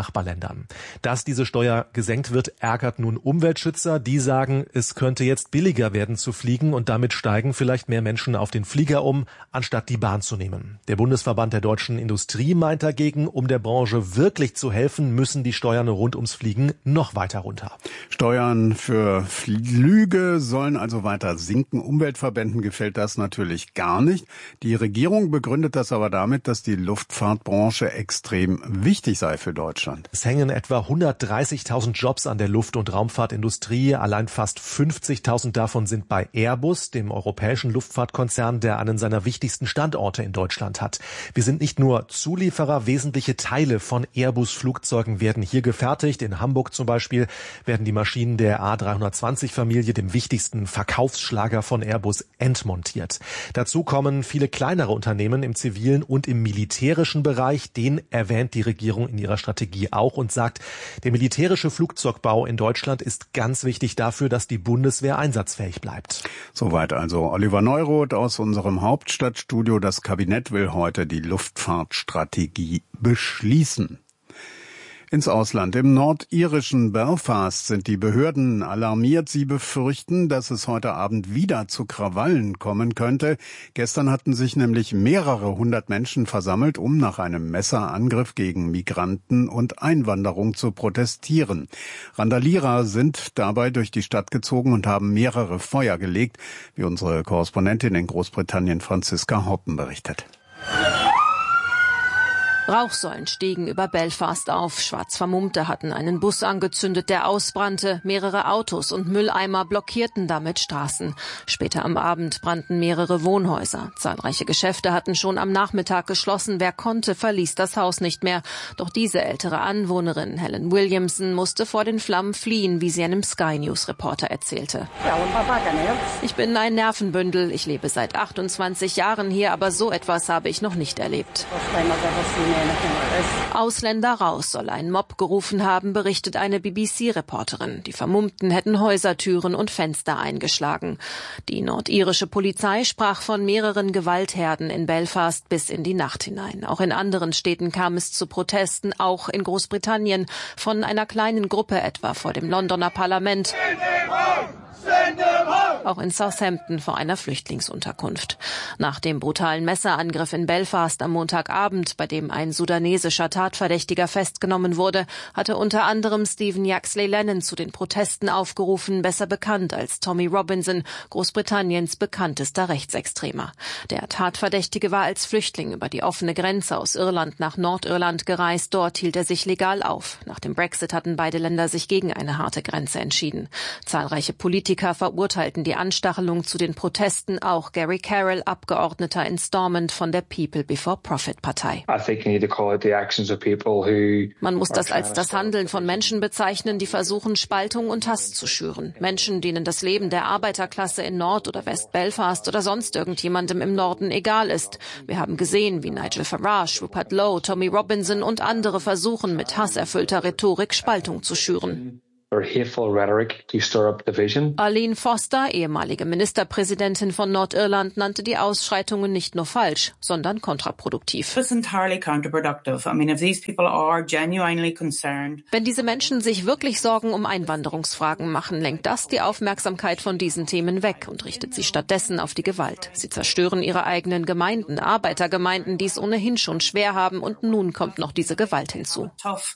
Nachbarländern. Dass diese Steuer gesenkt wird, ärgert nun Umweltschützer. Die sagen, es könnte jetzt billiger werden zu fliegen und damit steigen vielleicht mehr Menschen auf den Flieger um, anstatt die Bahn zu nehmen. Der Bundesverband der deutschen Industrie meint dagegen, um der Branche wirklich zu helfen, müssen die Steuern rund ums Fliegen noch weiter runter. Steuern für Flüge sollen also weiter sinken. Umweltverbänden gefällt das natürlich gar nicht. Die Regierung begründet das aber damit, dass die Luftfahrtbranche extrem wichtig sei für Deutschland. Es hängen etwa hundertdreißigtausend Jobs an der Luft- und Raumfahrtindustrie. Allein fast fünfzigtausend davon sind bei Airbus, dem europäischen Luftfahrtkonzern, der einen seiner wichtigsten Standorte in Deutschland hat. Wir sind nicht nur Zulieferer, wesentliche Teile von Airbus-Flugzeugen werden hier gefertigt. In Hamburg zum Beispiel werden die Maschinen der A dreihundertzwanzig-Familie, dem wichtigsten Verkaufsschlager von Airbus, entmontiert. Dazu kommen viele kleinere Unternehmen im zivilen und im militärischen Bereich. Den erwähnt die Regierung in ihrer Strategie auch und sagt, der militärische Flugzeugbau in Deutschland ist ganz wichtig dafür, dass die Bundeswehr einsatzfähig bleibt. Soweit also Oliver Neuroth aus unserem Hauptstadtstudio. Das Kabinett will heute die Luftfahrtstrategie beschließen. Ins Ausland. Im nordirischen Belfast sind die Behörden alarmiert. Sie befürchten, dass es heute Abend wieder zu Krawallen kommen könnte. Gestern hatten sich nämlich mehrere hundert Menschen versammelt, um nach einem Messerangriff gegen Migranten und Einwanderung zu protestieren. Randalierer sind dabei durch die Stadt gezogen und haben mehrere Feuer gelegt, wie unsere Korrespondentin in Großbritannien Franziska Hoppen berichtet. Rauchsäulen stiegen über Belfast auf. Schwarz Vermummte hatten einen Bus angezündet, der ausbrannte. Mehrere Autos und Mülleimer blockierten damit Straßen. Später am Abend brannten mehrere Wohnhäuser. Zahlreiche Geschäfte hatten schon am Nachmittag geschlossen. Wer konnte, verließ das Haus nicht mehr. Doch diese ältere Anwohnerin, Helen Williamson, musste vor den Flammen fliehen, wie sie einem Sky News Reporter erzählte. Ich bin ein Nervenbündel. Ich lebe seit achtundzwanzig Jahren hier, aber so etwas habe ich noch nicht erlebt. Ausländer raus soll ein Mob gerufen haben, berichtet eine B B C-Reporterin. Die Vermummten hätten Häusertüren und Fenster eingeschlagen. Die nordirische Polizei sprach von mehreren Gewaltherden in Belfast bis in die Nacht hinein. Auch in anderen Städten kam es zu Protesten, auch in Großbritannien, von einer kleinen Gruppe etwa vor dem Londoner Parlament. Auch in Southampton vor einer Flüchtlingsunterkunft. Nach dem brutalen Messerangriff in Belfast am Montagabend, bei dem ein sudanesischer Tatverdächtiger festgenommen wurde, hatte unter anderem Stephen Yaxley Lennon zu den Protesten aufgerufen, besser bekannt als Tommy Robinson, Großbritanniens bekanntester Rechtsextremer. Der Tatverdächtige war als Flüchtling über die offene Grenze aus Irland nach Nordirland gereist. Dort hielt er sich legal auf. Nach dem Brexit hatten beide Länder sich gegen eine harte Grenze entschieden. Zahlreiche Politiker verurteilten die Anstachelung zu den Protesten, auch Gary Carroll, Abgeordneter in Stormont von der People Before Profit Partei. Man muss das als das Handeln von Menschen bezeichnen, die versuchen, Spaltung und Hass zu schüren. Menschen, denen das Leben der Arbeiterklasse in Nord- oder West-Belfast oder sonst irgendjemandem im Norden egal ist. Wir haben gesehen, wie Nigel Farage, Rupert Lowe, Tommy Robinson und andere versuchen, mit hasserfüllter Rhetorik Spaltung zu schüren. Arlene Foster, ehemalige Ministerpräsidentin von Nordirland, nannte die Ausschreitungen nicht nur falsch, sondern kontraproduktiv. Wenn diese Menschen sich wirklich Sorgen um Einwanderungsfragen machen, lenkt das die Aufmerksamkeit von diesen Themen weg und richtet sie stattdessen auf die Gewalt. Sie zerstören ihre eigenen Gemeinden, Arbeitergemeinden, die es ohnehin schon schwer haben, und nun kommt noch diese Gewalt hinzu.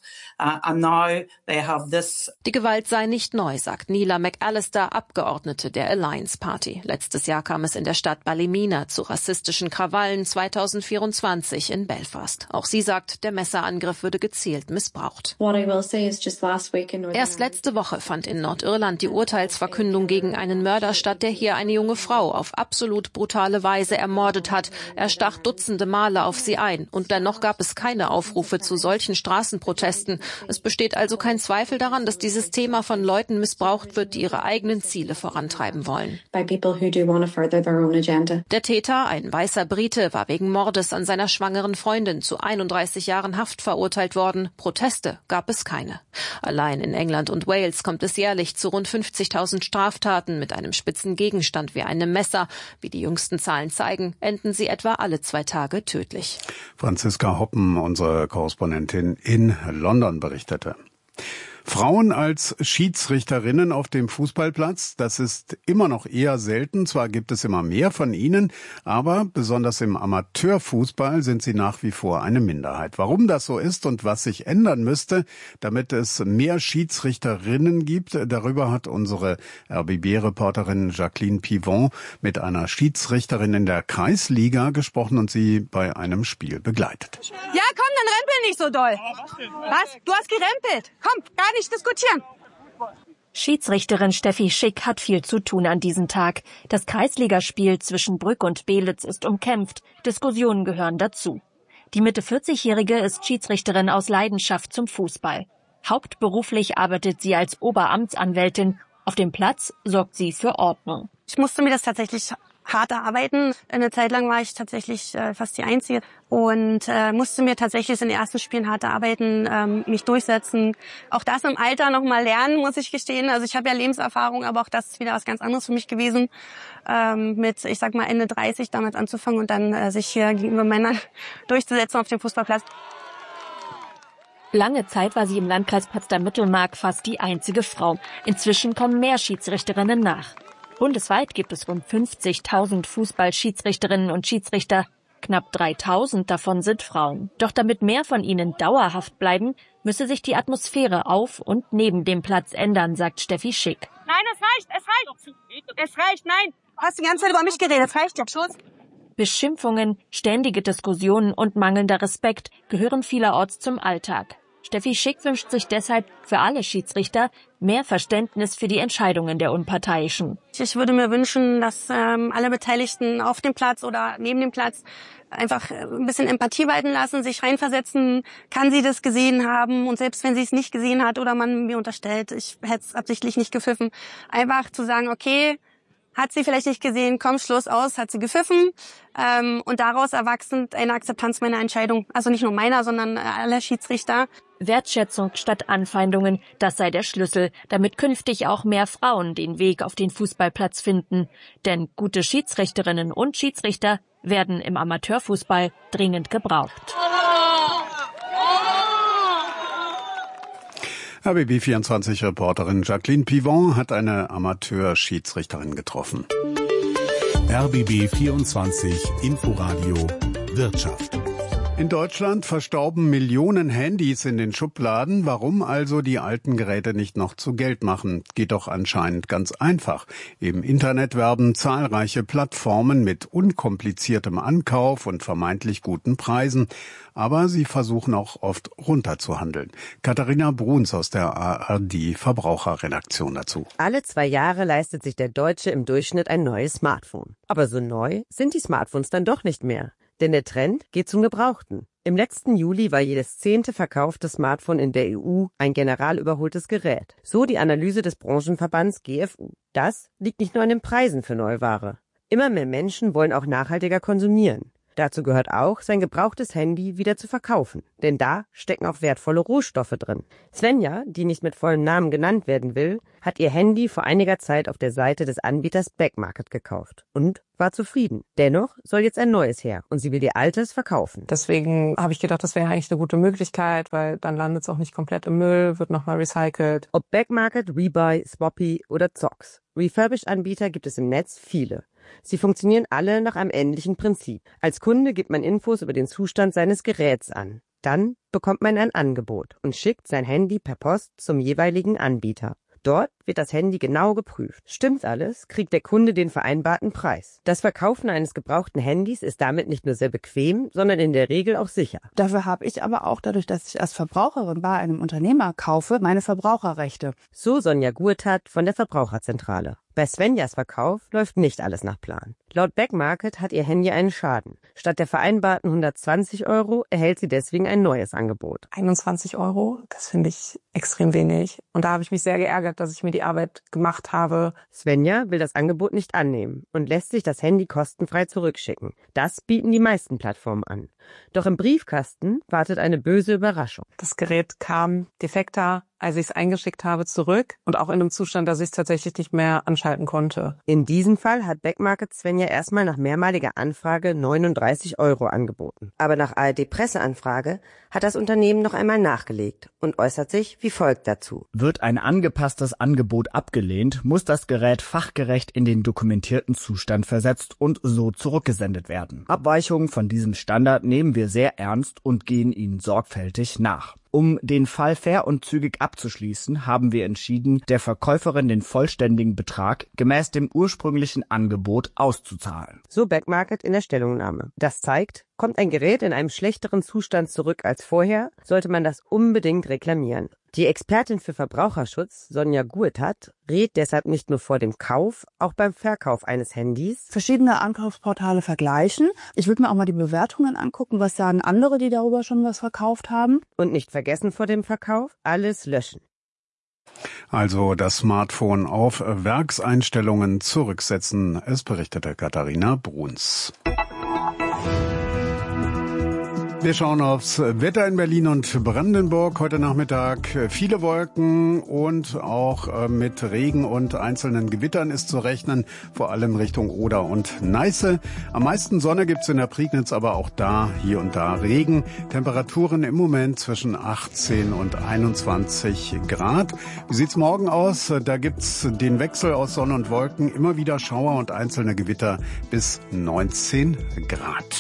Die Gewalt sei nicht neu, sagt Neela McAllister, Abgeordnete der Alliance Party. Letztes Jahr kam es in der Stadt Ballymena zu rassistischen Krawallen, zweitausendvierundzwanzig in Belfast. Auch sie sagt, der Messerangriff würde gezielt missbraucht. Erst letzte Woche fand in Nordirland die Urteilsverkündung gegen einen Mörder statt, der hier eine junge Frau auf absolut brutale Weise ermordet hat. Er stach Dutzende Male auf sie ein. Und dennoch gab es keine Aufrufe zu solchen Straßenprotesten. Es besteht also kein Zweifel daran, dass dieses das Thema von Leuten missbraucht wird, die ihre eigenen Ziele vorantreiben wollen. Der Täter, ein weißer Brite, war wegen Mordes an seiner schwangeren Freundin zu einunddreißig Jahren Haft verurteilt worden. Proteste gab es keine. Allein in England und Wales kommt es jährlich zu rund fünfzigtausend Straftaten mit einem spitzen Gegenstand wie einem Messer. Wie die jüngsten Zahlen zeigen, enden sie etwa alle zwei Tage tödlich. Franziska Hoppen, unsere Korrespondentin in London, berichtete. Frauen als Schiedsrichterinnen auf dem Fußballplatz, das ist immer noch eher selten. Zwar gibt es immer mehr von ihnen, aber besonders im Amateurfußball sind sie nach wie vor eine Minderheit. Warum das so ist und was sich ändern müsste, damit es mehr Schiedsrichterinnen gibt, darüber hat unsere R B B-Reporterin Jacqueline Pivon mit einer Schiedsrichterin in der Kreisliga gesprochen und sie bei einem Spiel begleitet. Ja, komm, dann rempel nicht so doll. Was? Du hast gerempelt. Komm, gar nicht diskutieren. Schiedsrichterin Steffi Schick hat viel zu tun an diesem Tag. Das Kreisligaspiel zwischen Brück und Belitz ist umkämpft. Diskussionen gehören dazu. Die Mitte vierzigjährige ist Schiedsrichterin aus Leidenschaft zum Fußball. Hauptberuflich arbeitet sie als Oberamtsanwältin. Auf dem Platz sorgt sie für Ordnung. Ich musste mir das tatsächlich hart erarbeiten. Eine Zeit lang war ich tatsächlich äh, fast die Einzige und äh, musste mir tatsächlich in den ersten Spielen hart erarbeiten, ähm, mich durchsetzen. Auch das im Alter noch mal lernen, muss ich gestehen. Also ich habe ja Lebenserfahrung, aber auch das ist wieder was ganz anderes für mich gewesen, ähm, mit, ich sag mal, Ende dreißig damit anzufangen und dann äh, sich hier gegenüber Männern durchzusetzen auf dem Fußballplatz. Lange Zeit war sie im Landkreis Potsdam-Mittelmark fast die einzige Frau. Inzwischen kommen mehr Schiedsrichterinnen nach. Bundesweit gibt es rund fünfzigtausend Fußballschiedsrichterinnen und Schiedsrichter. Knapp dreitausend davon sind Frauen. Doch damit mehr von ihnen dauerhaft bleiben, müsse sich die Atmosphäre auf und neben dem Platz ändern, sagt Steffi Schick. Nein, es reicht, es reicht. Es reicht, nein. Du hast die ganze Zeit über mich geredet, es reicht jetzt. Schluss. Beschimpfungen, ständige Diskussionen und mangelnder Respekt gehören vielerorts zum Alltag. Steffi Schick wünscht sich deshalb für alle Schiedsrichter mehr Verständnis für die Entscheidungen der Unparteiischen. Ich würde mir wünschen, dass ähm, alle Beteiligten auf dem Platz oder neben dem Platz einfach ein bisschen Empathie walten lassen, sich reinversetzen, kann sie das gesehen haben und selbst wenn sie es nicht gesehen hat oder man mir unterstellt, ich hätte es absichtlich nicht gepfiffen, einfach zu sagen, okay, hat sie vielleicht nicht gesehen, komm, Schluss aus, hat sie gepfiffen ähm, und daraus erwachsend eine Akzeptanz meiner Entscheidung, also nicht nur meiner, sondern aller Schiedsrichter. Wertschätzung statt Anfeindungen, das sei der Schlüssel, damit künftig auch mehr Frauen den Weg auf den Fußballplatz finden. Denn gute Schiedsrichterinnen und Schiedsrichter werden im Amateurfußball dringend gebraucht. R B B vierundzwanzig-Reporterin Jacqueline Pivon hat eine Amateurschiedsrichterin getroffen. R B B vierundzwanzig Inforadio Wirtschaft. In Deutschland verstauben Millionen Handys in den Schubladen. Warum also die alten Geräte nicht noch zu Geld machen? Geht doch anscheinend ganz einfach. Im Internet werben zahlreiche Plattformen mit unkompliziertem Ankauf und vermeintlich guten Preisen. Aber sie versuchen auch oft runterzuhandeln. Katharina Bruns aus der A R D-Verbraucherredaktion dazu. Alle zwei Jahre leistet sich der Deutsche im Durchschnitt ein neues Smartphone. Aber so neu sind die Smartphones dann doch nicht mehr. Denn der Trend geht zum Gebrauchten. Im letzten Juli war jedes zehnte verkaufte Smartphone in der E U ein generalüberholtes Gerät. So die Analyse des Branchenverbands G F U. Das liegt nicht nur an den Preisen für Neuware. Immer mehr Menschen wollen auch nachhaltiger konsumieren. Dazu gehört auch, sein gebrauchtes Handy wieder zu verkaufen. Denn da stecken auch wertvolle Rohstoffe drin. Svenja, die nicht mit vollem Namen genannt werden will, hat ihr Handy vor einiger Zeit auf der Seite des Anbieters Backmarket gekauft und war zufrieden. Dennoch soll jetzt ein neues her und sie will ihr altes verkaufen. Deswegen habe ich gedacht, das wäre eigentlich eine gute Möglichkeit, weil dann landet es auch nicht komplett im Müll, wird nochmal recycelt. Ob Backmarket, Rebuy, Swappy oder Zox. Refurbished-Anbieter gibt es im Netz viele. Sie funktionieren alle nach einem ähnlichen Prinzip. Als Kunde gibt man Infos über den Zustand seines Geräts an. Dann bekommt man ein Angebot und schickt sein Handy per Post zum jeweiligen Anbieter. Dort wird das Handy genau geprüft. Stimmt alles, kriegt der Kunde den vereinbarten Preis. Das Verkaufen eines gebrauchten Handys ist damit nicht nur sehr bequem, sondern in der Regel auch sicher. Dafür habe ich aber auch, dadurch, dass ich als Verbraucherin bei einem Unternehmer kaufe, meine Verbraucherrechte. So Sonja Gurtat von der Verbraucherzentrale. Bei Svenjas Verkauf läuft nicht alles nach Plan. Laut Backmarket hat ihr Handy einen Schaden. Statt der vereinbarten hundertzwanzig Euro erhält sie deswegen ein neues Angebot. einundzwanzig Euro, das finde ich extrem wenig. Und da habe ich mich sehr geärgert, dass ich mir die Arbeit gemacht habe. Svenja will das Angebot nicht annehmen und lässt sich das Handy kostenfrei zurückschicken. Das bieten die meisten Plattformen an. Doch im Briefkasten wartet eine böse Überraschung. Das Gerät kam defekter, als ich es eingeschickt habe, zurück und auch in einem Zustand, dass ich es tatsächlich nicht mehr anschalten konnte. In diesem Fall hat Backmarket Svenja erstmal nach mehrmaliger Anfrage neununddreißig Euro angeboten. Aber nach A R D-Presseanfrage hat das Unternehmen noch einmal nachgelegt und äußert sich wie folgt dazu. Wird ein angepasstes Angebot abgelehnt, muss das Gerät fachgerecht in den dokumentierten Zustand versetzt und so zurückgesendet werden. Abweichungen von diesem Standard nehmen wir sehr ernst und gehen ihnen sorgfältig nach. Um den Fall fair und zügig abzuschließen, haben wir entschieden, der Verkäuferin den vollständigen Betrag gemäß dem ursprünglichen Angebot auszuzahlen. So Backmarket in der Stellungnahme. Das zeigt, kommt ein Gerät in einem schlechteren Zustand zurück als vorher, sollte man das unbedingt reklamieren. Die Expertin für Verbraucherschutz, Sonja Guettat, rät deshalb nicht nur vor dem Kauf, auch beim Verkauf eines Handys. Verschiedene Ankaufsportale vergleichen. Ich würde mir auch mal die Bewertungen angucken, was sagen andere, die darüber schon was verkauft haben. Und nicht vergessen vor dem Verkauf, alles löschen. Also das Smartphone auf Werkseinstellungen zurücksetzen. Es berichtete Katharina Bruns. Wir schauen aufs Wetter in Berlin und Brandenburg heute Nachmittag. Viele Wolken und auch mit Regen und einzelnen Gewittern ist zu rechnen, vor allem Richtung Oder und Neiße. Am meisten Sonne gibt's in der Prignitz, aber auch da hier und da Regen. Temperaturen im Moment zwischen achtzehn und einundzwanzig Grad. Wie sieht's morgen aus? Da gibt's den Wechsel aus Sonne und Wolken, immer wieder Schauer und einzelne Gewitter bis neunzehn Grad.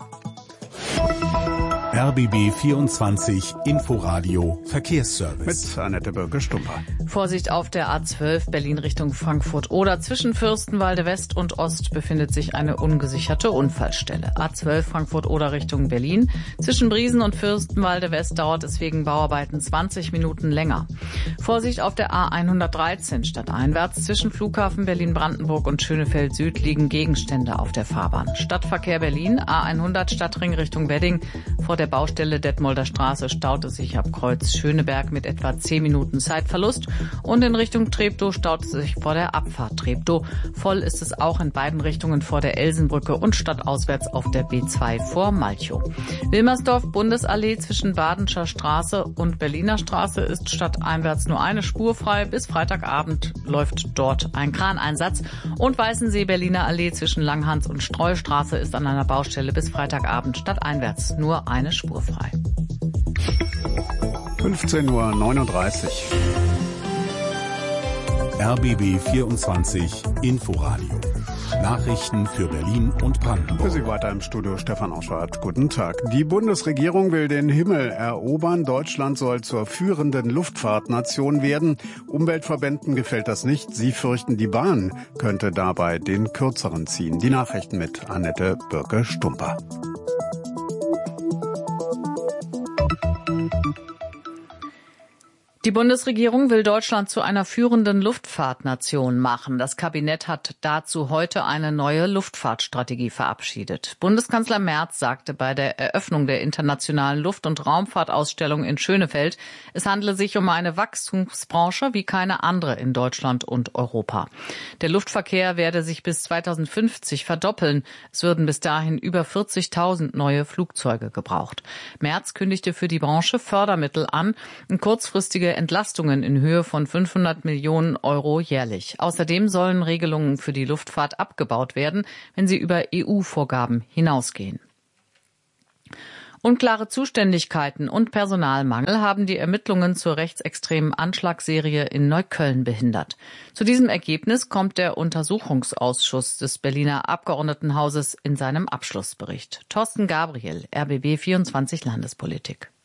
R B B vierundzwanzig Inforadio Verkehrsservice. Mit Annette Bürger-Stumper. Vorsicht auf der A zwölf Berlin Richtung Frankfurt oder zwischen Fürstenwalde West und Ost befindet sich eine ungesicherte Unfallstelle. A zwölf Frankfurt oder Richtung Berlin. Zwischen Briesen und Fürstenwalde West dauert es wegen Bauarbeiten zwanzig Minuten länger. Vorsicht auf der A hundertdreizehn stadteinwärts. Zwischen Flughafen Berlin-Brandenburg und Schönefeld Süd liegen Gegenstände auf der Fahrbahn. Stadtverkehr Berlin, A hundert Stadtring Richtung Wedding. Vor der Baustelle Detmolder Straße staut es sich ab Kreuz Schöneberg mit etwa zehn Minuten Zeitverlust und in Richtung Treptow staut es sich vor der Abfahrt Treptow. Voll ist es auch in beiden Richtungen vor der Elsenbrücke und stadtauswärts auf der B zwei vor Malchow. Wilmersdorf Bundesallee zwischen Badenscher Straße und Berliner Straße ist stadteinwärts nur eine Spur frei. Bis Freitagabend läuft dort ein Kraneinsatz. Und Weißensee Berliner Allee zwischen Langhans und Streustraße ist an einer Baustelle bis Freitagabend stadteinwärts nur eine Spur frei. fünfzehn Uhr neununddreißig. R B B vierundzwanzig Inforadio. Nachrichten für Berlin und Brandenburg. Für Sie weiter im Studio Stefan Auschwart. Guten Tag. Die Bundesregierung will den Himmel erobern. Deutschland soll zur führenden Luftfahrtnation werden. Umweltverbänden gefällt das nicht. Sie fürchten, die Bahn könnte dabei den Kürzeren ziehen. Die Nachrichten mit Annette Bürger-Stumper. Die Bundesregierung will Deutschland zu einer führenden Luftfahrtnation machen. Das Kabinett hat dazu heute eine neue Luftfahrtstrategie verabschiedet. Bundeskanzler Merz sagte bei der Eröffnung der internationalen Luft- und Raumfahrtausstellung in Schönefeld, es handle sich um eine Wachstumsbranche wie keine andere in Deutschland und Europa. Der Luftverkehr werde sich bis zweitausendfünfzig verdoppeln. Es würden bis dahin über vierzigtausend neue Flugzeuge gebraucht. Merz kündigte für die Branche Fördermittel an und kurzfristige Entlastungen in Höhe von fünfhundert Millionen Euro jährlich. Außerdem sollen Regelungen für die Luftfahrt abgebaut werden, wenn sie über E U-Vorgaben hinausgehen. Unklare Zuständigkeiten und Personalmangel haben die Ermittlungen zur rechtsextremen Anschlagsserie in Neukölln behindert. Zu diesem Ergebnis kommt der Untersuchungsausschuss des Berliner Abgeordnetenhauses in seinem Abschlussbericht. Thorsten Gabriel, R B B vierundzwanzig Landespolitik.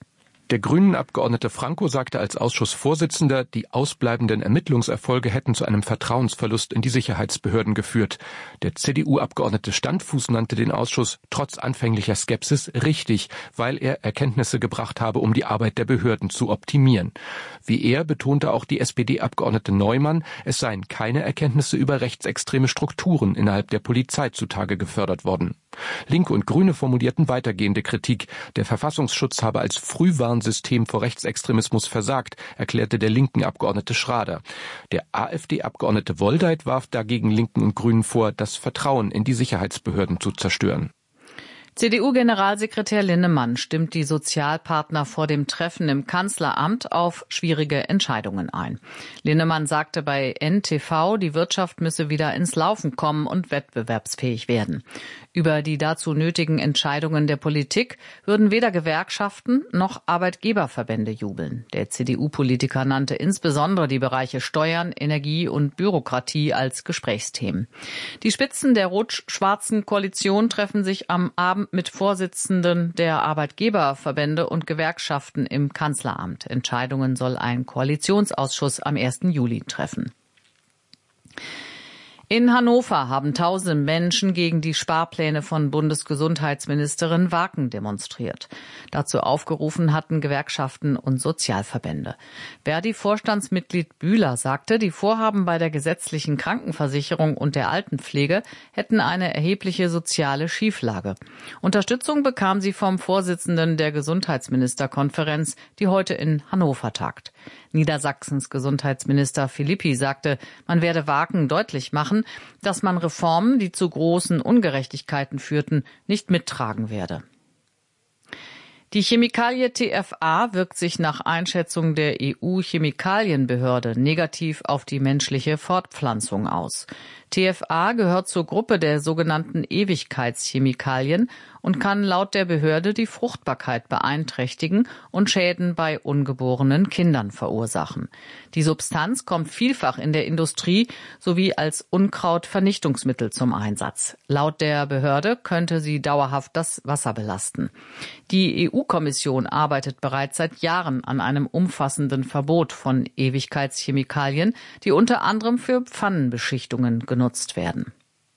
Der Grünen-Abgeordnete Franco sagte als Ausschussvorsitzender, die ausbleibenden Ermittlungserfolge hätten zu einem Vertrauensverlust in die Sicherheitsbehörden geführt. Der C D U-Abgeordnete Standfuß nannte den Ausschuss trotz anfänglicher Skepsis richtig, weil er Erkenntnisse gebracht habe, um die Arbeit der Behörden zu optimieren. Wie er betonte auch die S P D-Abgeordnete Neumann, es seien keine Erkenntnisse über rechtsextreme Strukturen innerhalb der Polizei zutage gefördert worden. Linke und Grüne formulierten weitergehende Kritik. Der Verfassungsschutz habe als Frühwarnsystem vor Rechtsextremismus versagt, erklärte der linken Abgeordnete Schrader. Der AfD-Abgeordnete Woldeit warf dagegen Linken und Grünen vor, das Vertrauen in die Sicherheitsbehörden zu zerstören. C D U-Generalsekretär Linnemann stimmt die Sozialpartner vor dem Treffen im Kanzleramt auf schwierige Entscheidungen ein. Linnemann sagte bei N T V, die Wirtschaft müsse wieder ins Laufen kommen und wettbewerbsfähig werden. Über die dazu nötigen Entscheidungen der Politik würden weder Gewerkschaften noch Arbeitgeberverbände jubeln. Der C D U-Politiker nannte insbesondere die Bereiche Steuern, Energie und Bürokratie als Gesprächsthemen. Die Spitzen der rot-schwarzen Koalition treffen sich am Abend mit Vorsitzenden der Arbeitgeberverbände und Gewerkschaften im Kanzleramt. Entscheidungen soll ein Koalitionsausschuss am ersten Juli treffen. In Hannover haben tausende Menschen gegen die Sparpläne von Bundesgesundheitsministerin Waken demonstriert. Dazu aufgerufen hatten Gewerkschaften und Sozialverbände. Verdi-Vorstandsmitglied Bühler sagte, die Vorhaben bei der gesetzlichen Krankenversicherung und der Altenpflege hätten eine erhebliche soziale Schieflage. Unterstützung bekam sie vom Vorsitzenden der Gesundheitsministerkonferenz, die heute in Hannover tagt. Niedersachsens Gesundheitsminister Philippi sagte, man werde Waken deutlich machen, dass man Reformen, die zu großen Ungerechtigkeiten führten, nicht mittragen werde. Die Chemikalie T F A wirkt sich nach Einschätzung der E U-Chemikalienbehörde negativ auf die menschliche Fortpflanzung aus. T F A gehört zur Gruppe der sogenannten Ewigkeitschemikalien und kann laut der Behörde die Fruchtbarkeit beeinträchtigen und Schäden bei ungeborenen Kindern verursachen. Die Substanz kommt vielfach in der Industrie sowie als Unkrautvernichtungsmittel zum Einsatz. Laut der Behörde könnte sie dauerhaft das Wasser belasten. Die E U-Kommission arbeitet bereits seit Jahren an einem umfassenden Verbot von Ewigkeitschemikalien, die unter anderem für Pfannenbeschichtungen genutzt werden.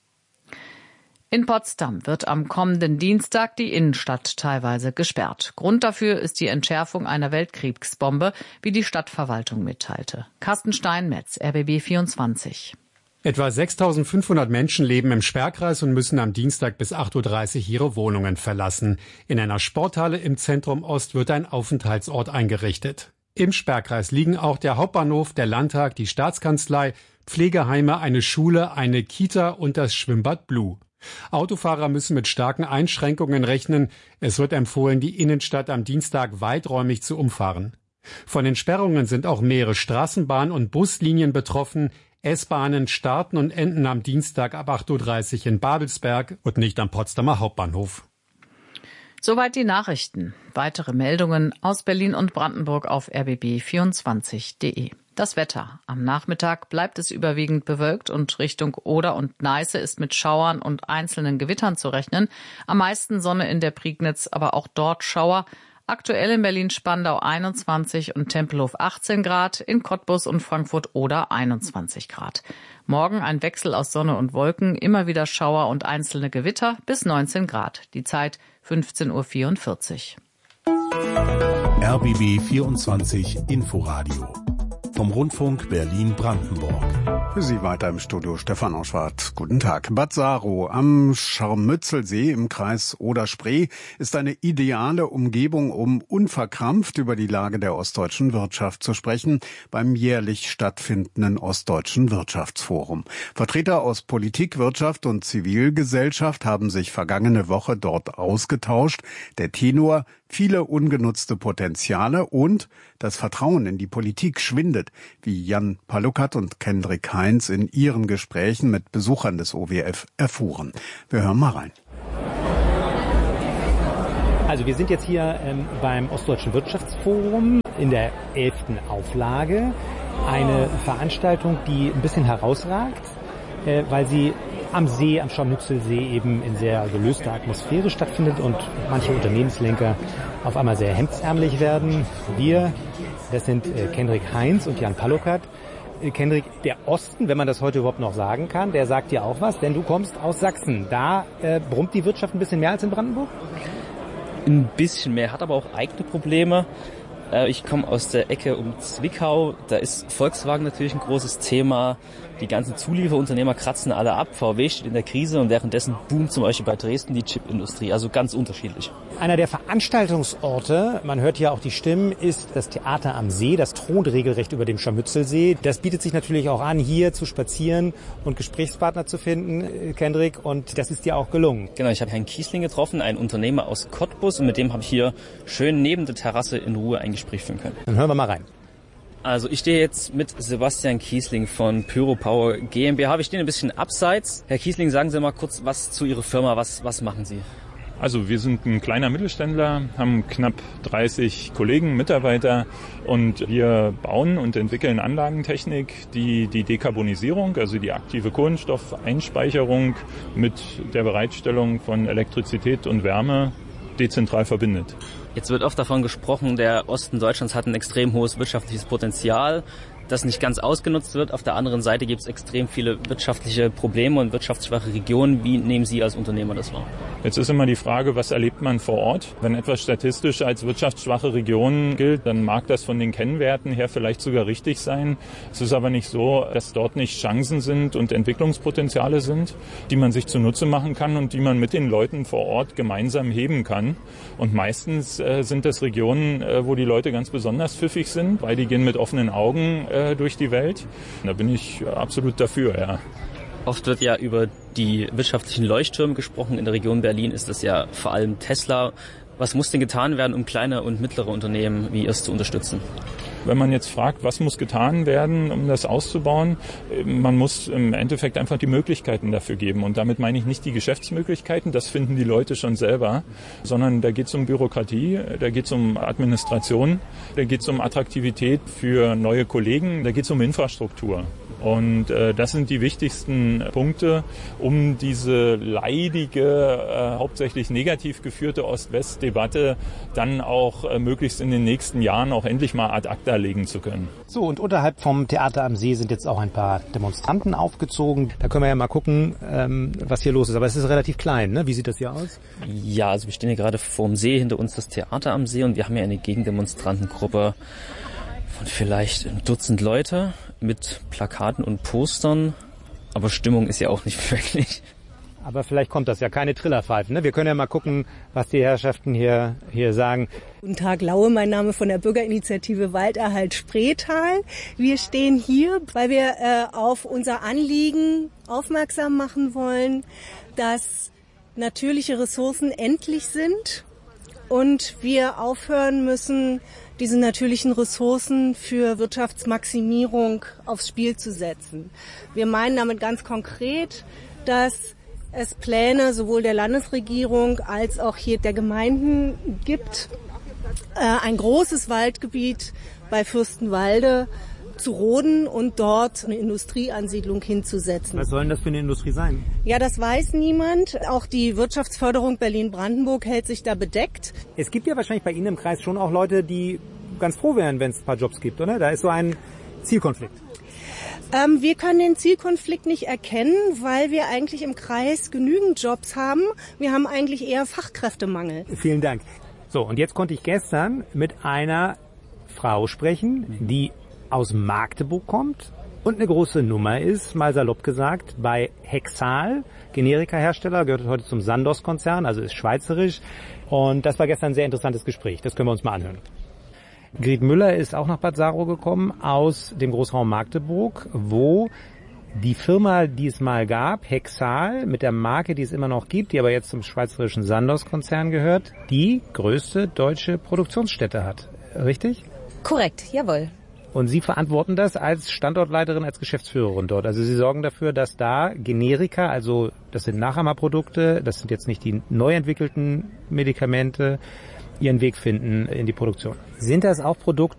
In Potsdam wird am kommenden Dienstag die Innenstadt teilweise gesperrt. Grund dafür ist die Entschärfung einer Weltkriegsbombe, wie die Stadtverwaltung mitteilte. Carsten Steinmetz, R B B vierundzwanzig. Etwa sechstausendfünfhundert Menschen leben im Sperrkreis und müssen am Dienstag bis acht Uhr dreißig ihre Wohnungen verlassen. In einer Sporthalle im Zentrum Ost wird ein Aufenthaltsort eingerichtet. Im Sperrkreis liegen auch der Hauptbahnhof, der Landtag, die Staatskanzlei, Pflegeheime, eine Schule, eine Kita und das Schwimmbad Blue. Autofahrer müssen mit starken Einschränkungen rechnen. Es wird empfohlen, die Innenstadt am Dienstag weiträumig zu umfahren. Von den Sperrungen sind auch mehrere Straßenbahn- und Buslinien betroffen. S-Bahnen starten und enden am Dienstag ab acht Uhr dreißig in Babelsberg und nicht am Potsdamer Hauptbahnhof. Soweit die Nachrichten. Weitere Meldungen aus Berlin und Brandenburg auf r b b vierundzwanzig punkt de. Das Wetter. Am Nachmittag bleibt es überwiegend bewölkt und Richtung Oder und Neiße ist mit Schauern und einzelnen Gewittern zu rechnen. Am meisten Sonne in der Prignitz, aber auch dort Schauer. Aktuell in Berlin-Spandau einundzwanzig und Tempelhof achtzehn Grad, in Cottbus und Frankfurt-Oder einundzwanzig Grad. Morgen ein Wechsel aus Sonne und Wolken, immer wieder Schauer und einzelne Gewitter bis neunzehn Grad. Die Zeit fünfzehn Uhr vierundvierzig. R B B vierundzwanzig Inforadio vom Rundfunk Berlin-Brandenburg. Für Sie weiter im Studio Stefan Auschwart. Guten Tag. Bad Saro am Scharmützelsee im Kreis Oder-Spree ist eine ideale Umgebung, um unverkrampft über die Lage der ostdeutschen Wirtschaft zu sprechen beim jährlich stattfindenden Ostdeutschen Wirtschaftsforum. Vertreter aus Politik, Wirtschaft und Zivilgesellschaft haben sich vergangene Woche dort ausgetauscht. Der Tenor: viele ungenutzte Potenziale und das Vertrauen in die Politik schwindet, wie Jan Palukat und Kendrick Heinz in ihren Gesprächen mit Besuchern des O W F erfuhren. Wir hören mal rein. Also wir sind jetzt hier ähm, beim Ostdeutschen Wirtschaftsforum in der elften Auflage. Eine Veranstaltung, die ein bisschen herausragt, äh, weil sie am See, am Scharmützelsee eben in sehr gelöster Atmosphäre stattfindet und manche Unternehmenslenker auf einmal sehr hemdsärmlich werden. Wir, das sind äh, Kendrick Heinz und Jan Pallokat. Äh, Kendrick, der Osten, wenn man das heute überhaupt noch sagen kann, der sagt dir auch was, denn du kommst aus Sachsen. Da äh, brummt die Wirtschaft ein bisschen mehr als in Brandenburg? Ein bisschen mehr, hat aber auch eigene Probleme. Ich komme aus der Ecke um Zwickau, da ist Volkswagen natürlich ein großes Thema. Die ganzen Zulieferunternehmer kratzen alle ab, V W steht in der Krise und währenddessen boomt zum Beispiel bei Dresden die Chipindustrie, also ganz unterschiedlich. Einer der Veranstaltungsorte, man hört ja auch die Stimmen, ist das Theater am See, das thront regelrecht über dem Scharmützelsee. Das bietet sich natürlich auch an, hier zu spazieren und Gesprächspartner zu finden, Kendrick, und das ist dir auch gelungen. Genau, ich habe Herrn Kiesling getroffen, einen Unternehmer aus Cottbus, und mit dem habe ich hier schön neben der Terrasse in Ruhe ein Gespräch führen können. Dann hören wir mal rein. Also ich stehe jetzt mit Sebastian Kiesling von Pyropower GmbH. Wir stehen ein bisschen abseits. Herr Kiesling, sagen Sie mal kurz was zu Ihrer Firma. Was, was machen Sie? Also wir sind ein kleiner Mittelständler, haben knapp dreißig Kollegen, Mitarbeiter, und wir bauen und entwickeln Anlagentechnik, die die Dekarbonisierung, also die aktive Kohlenstoffeinspeicherung mit der Bereitstellung von Elektrizität und Wärme dezentral verbindet. Jetzt wird oft davon gesprochen, der Osten Deutschlands hat ein extrem hohes wirtschaftliches Potenzial, das nicht ganz ausgenutzt wird. Auf der anderen Seite gibt es extrem viele wirtschaftliche Probleme und wirtschaftsschwache Regionen. Wie nehmen Sie als Unternehmer das wahr? Jetzt ist immer die Frage, was erlebt man vor Ort? Wenn etwas statistisch als wirtschaftsschwache Region gilt, dann mag das von den Kennwerten her vielleicht sogar richtig sein. Es ist aber nicht so, dass dort nicht Chancen sind und Entwicklungspotenziale sind, die man sich zunutze machen kann und die man mit den Leuten vor Ort gemeinsam heben kann. Und meistens äh, sind das Regionen, äh, wo die Leute ganz besonders pfiffig sind, weil die gehen mit offenen Augen äh, durch die Welt. Da bin ich absolut dafür, ja. Oft wird ja über die wirtschaftlichen Leuchttürme gesprochen. In der Region Berlin ist das ja vor allem Tesla. Was muss denn getan werden, um kleine und mittlere Unternehmen wie Ihres zu unterstützen? Wenn man jetzt fragt, was muss getan werden, um das auszubauen, man muss im Endeffekt einfach die Möglichkeiten dafür geben. Und damit meine ich nicht die Geschäftsmöglichkeiten, das finden die Leute schon selber, sondern da geht es um Bürokratie, da geht es um Administration, da geht es um Attraktivität für neue Kollegen, da geht es um Infrastruktur. Und äh, das sind die wichtigsten Punkte, um diese leidige, äh, hauptsächlich negativ geführte Ost-West-Debatte dann auch äh, möglichst in den nächsten Jahren auch endlich mal ad acta legen zu können. So, und unterhalb vom Theater am See sind jetzt auch ein paar Demonstranten aufgezogen. Da können wir ja mal gucken, ähm, was hier los ist. Aber es ist relativ klein, ne? Wie sieht das hier aus? Ja, also wir stehen hier gerade vorm See, hinter uns das Theater am See, und wir haben ja eine Gegendemonstrantengruppe von vielleicht ein Dutzend Leute mit Plakaten und Postern, aber Stimmung ist ja auch nicht wirklich. Aber vielleicht kommt das ja, keine Trillerpfeifen, ne? Wir können ja mal gucken, was die Herrschaften hier, hier sagen. Guten Tag, Laue, mein Name von der Bürgerinitiative Walderhalt Spreetal. Wir stehen hier, weil wir äh, auf unser Anliegen aufmerksam machen wollen, dass natürliche Ressourcen endlich sind und wir aufhören müssen, diese natürlichen Ressourcen für Wirtschaftsmaximierung aufs Spiel zu setzen. Wir meinen damit ganz konkret, dass es Pläne sowohl der Landesregierung als auch hier der Gemeinden gibt, ein großes Waldgebiet bei Fürstenwalde zu roden und dort eine Industrieansiedlung hinzusetzen. Was soll denn das für eine Industrie sein? Ja, das weiß niemand. Auch die Wirtschaftsförderung Berlin-Brandenburg hält sich da bedeckt. Es gibt ja wahrscheinlich bei Ihnen im Kreis schon auch Leute, die ganz froh wären, wenn es ein paar Jobs gibt, oder? Da ist so ein Zielkonflikt. Ähm, wir können den Zielkonflikt nicht erkennen, weil wir eigentlich im Kreis genügend Jobs haben. Wir haben eigentlich eher Fachkräftemangel. Vielen Dank. So, und jetzt konnte ich gestern mit einer Frau sprechen, die aus Magdeburg kommt und eine große Nummer ist, mal salopp gesagt, bei Hexal, Generika-Hersteller, gehört heute zum Sandoz-Konzern, also ist schweizerisch. Und das war gestern ein sehr interessantes Gespräch. Das können wir uns mal anhören. Grit Müller ist auch nach Bad Saro gekommen aus dem Großraum Magdeburg, wo die Firma, die es mal gab, Hexal, mit der Marke, die es immer noch gibt, die aber jetzt zum schweizerischen Sandoz-Konzern gehört, die größte deutsche Produktionsstätte hat. Richtig? Korrekt, jawohl. Und Sie verantworten das als Standortleiterin, als Geschäftsführerin dort. Also Sie sorgen dafür, dass da Generika, also das sind Nachahmerprodukte, das sind jetzt nicht die neu entwickelten Medikamente, ihren Weg finden in die Produktion. Sind das auch Produkte,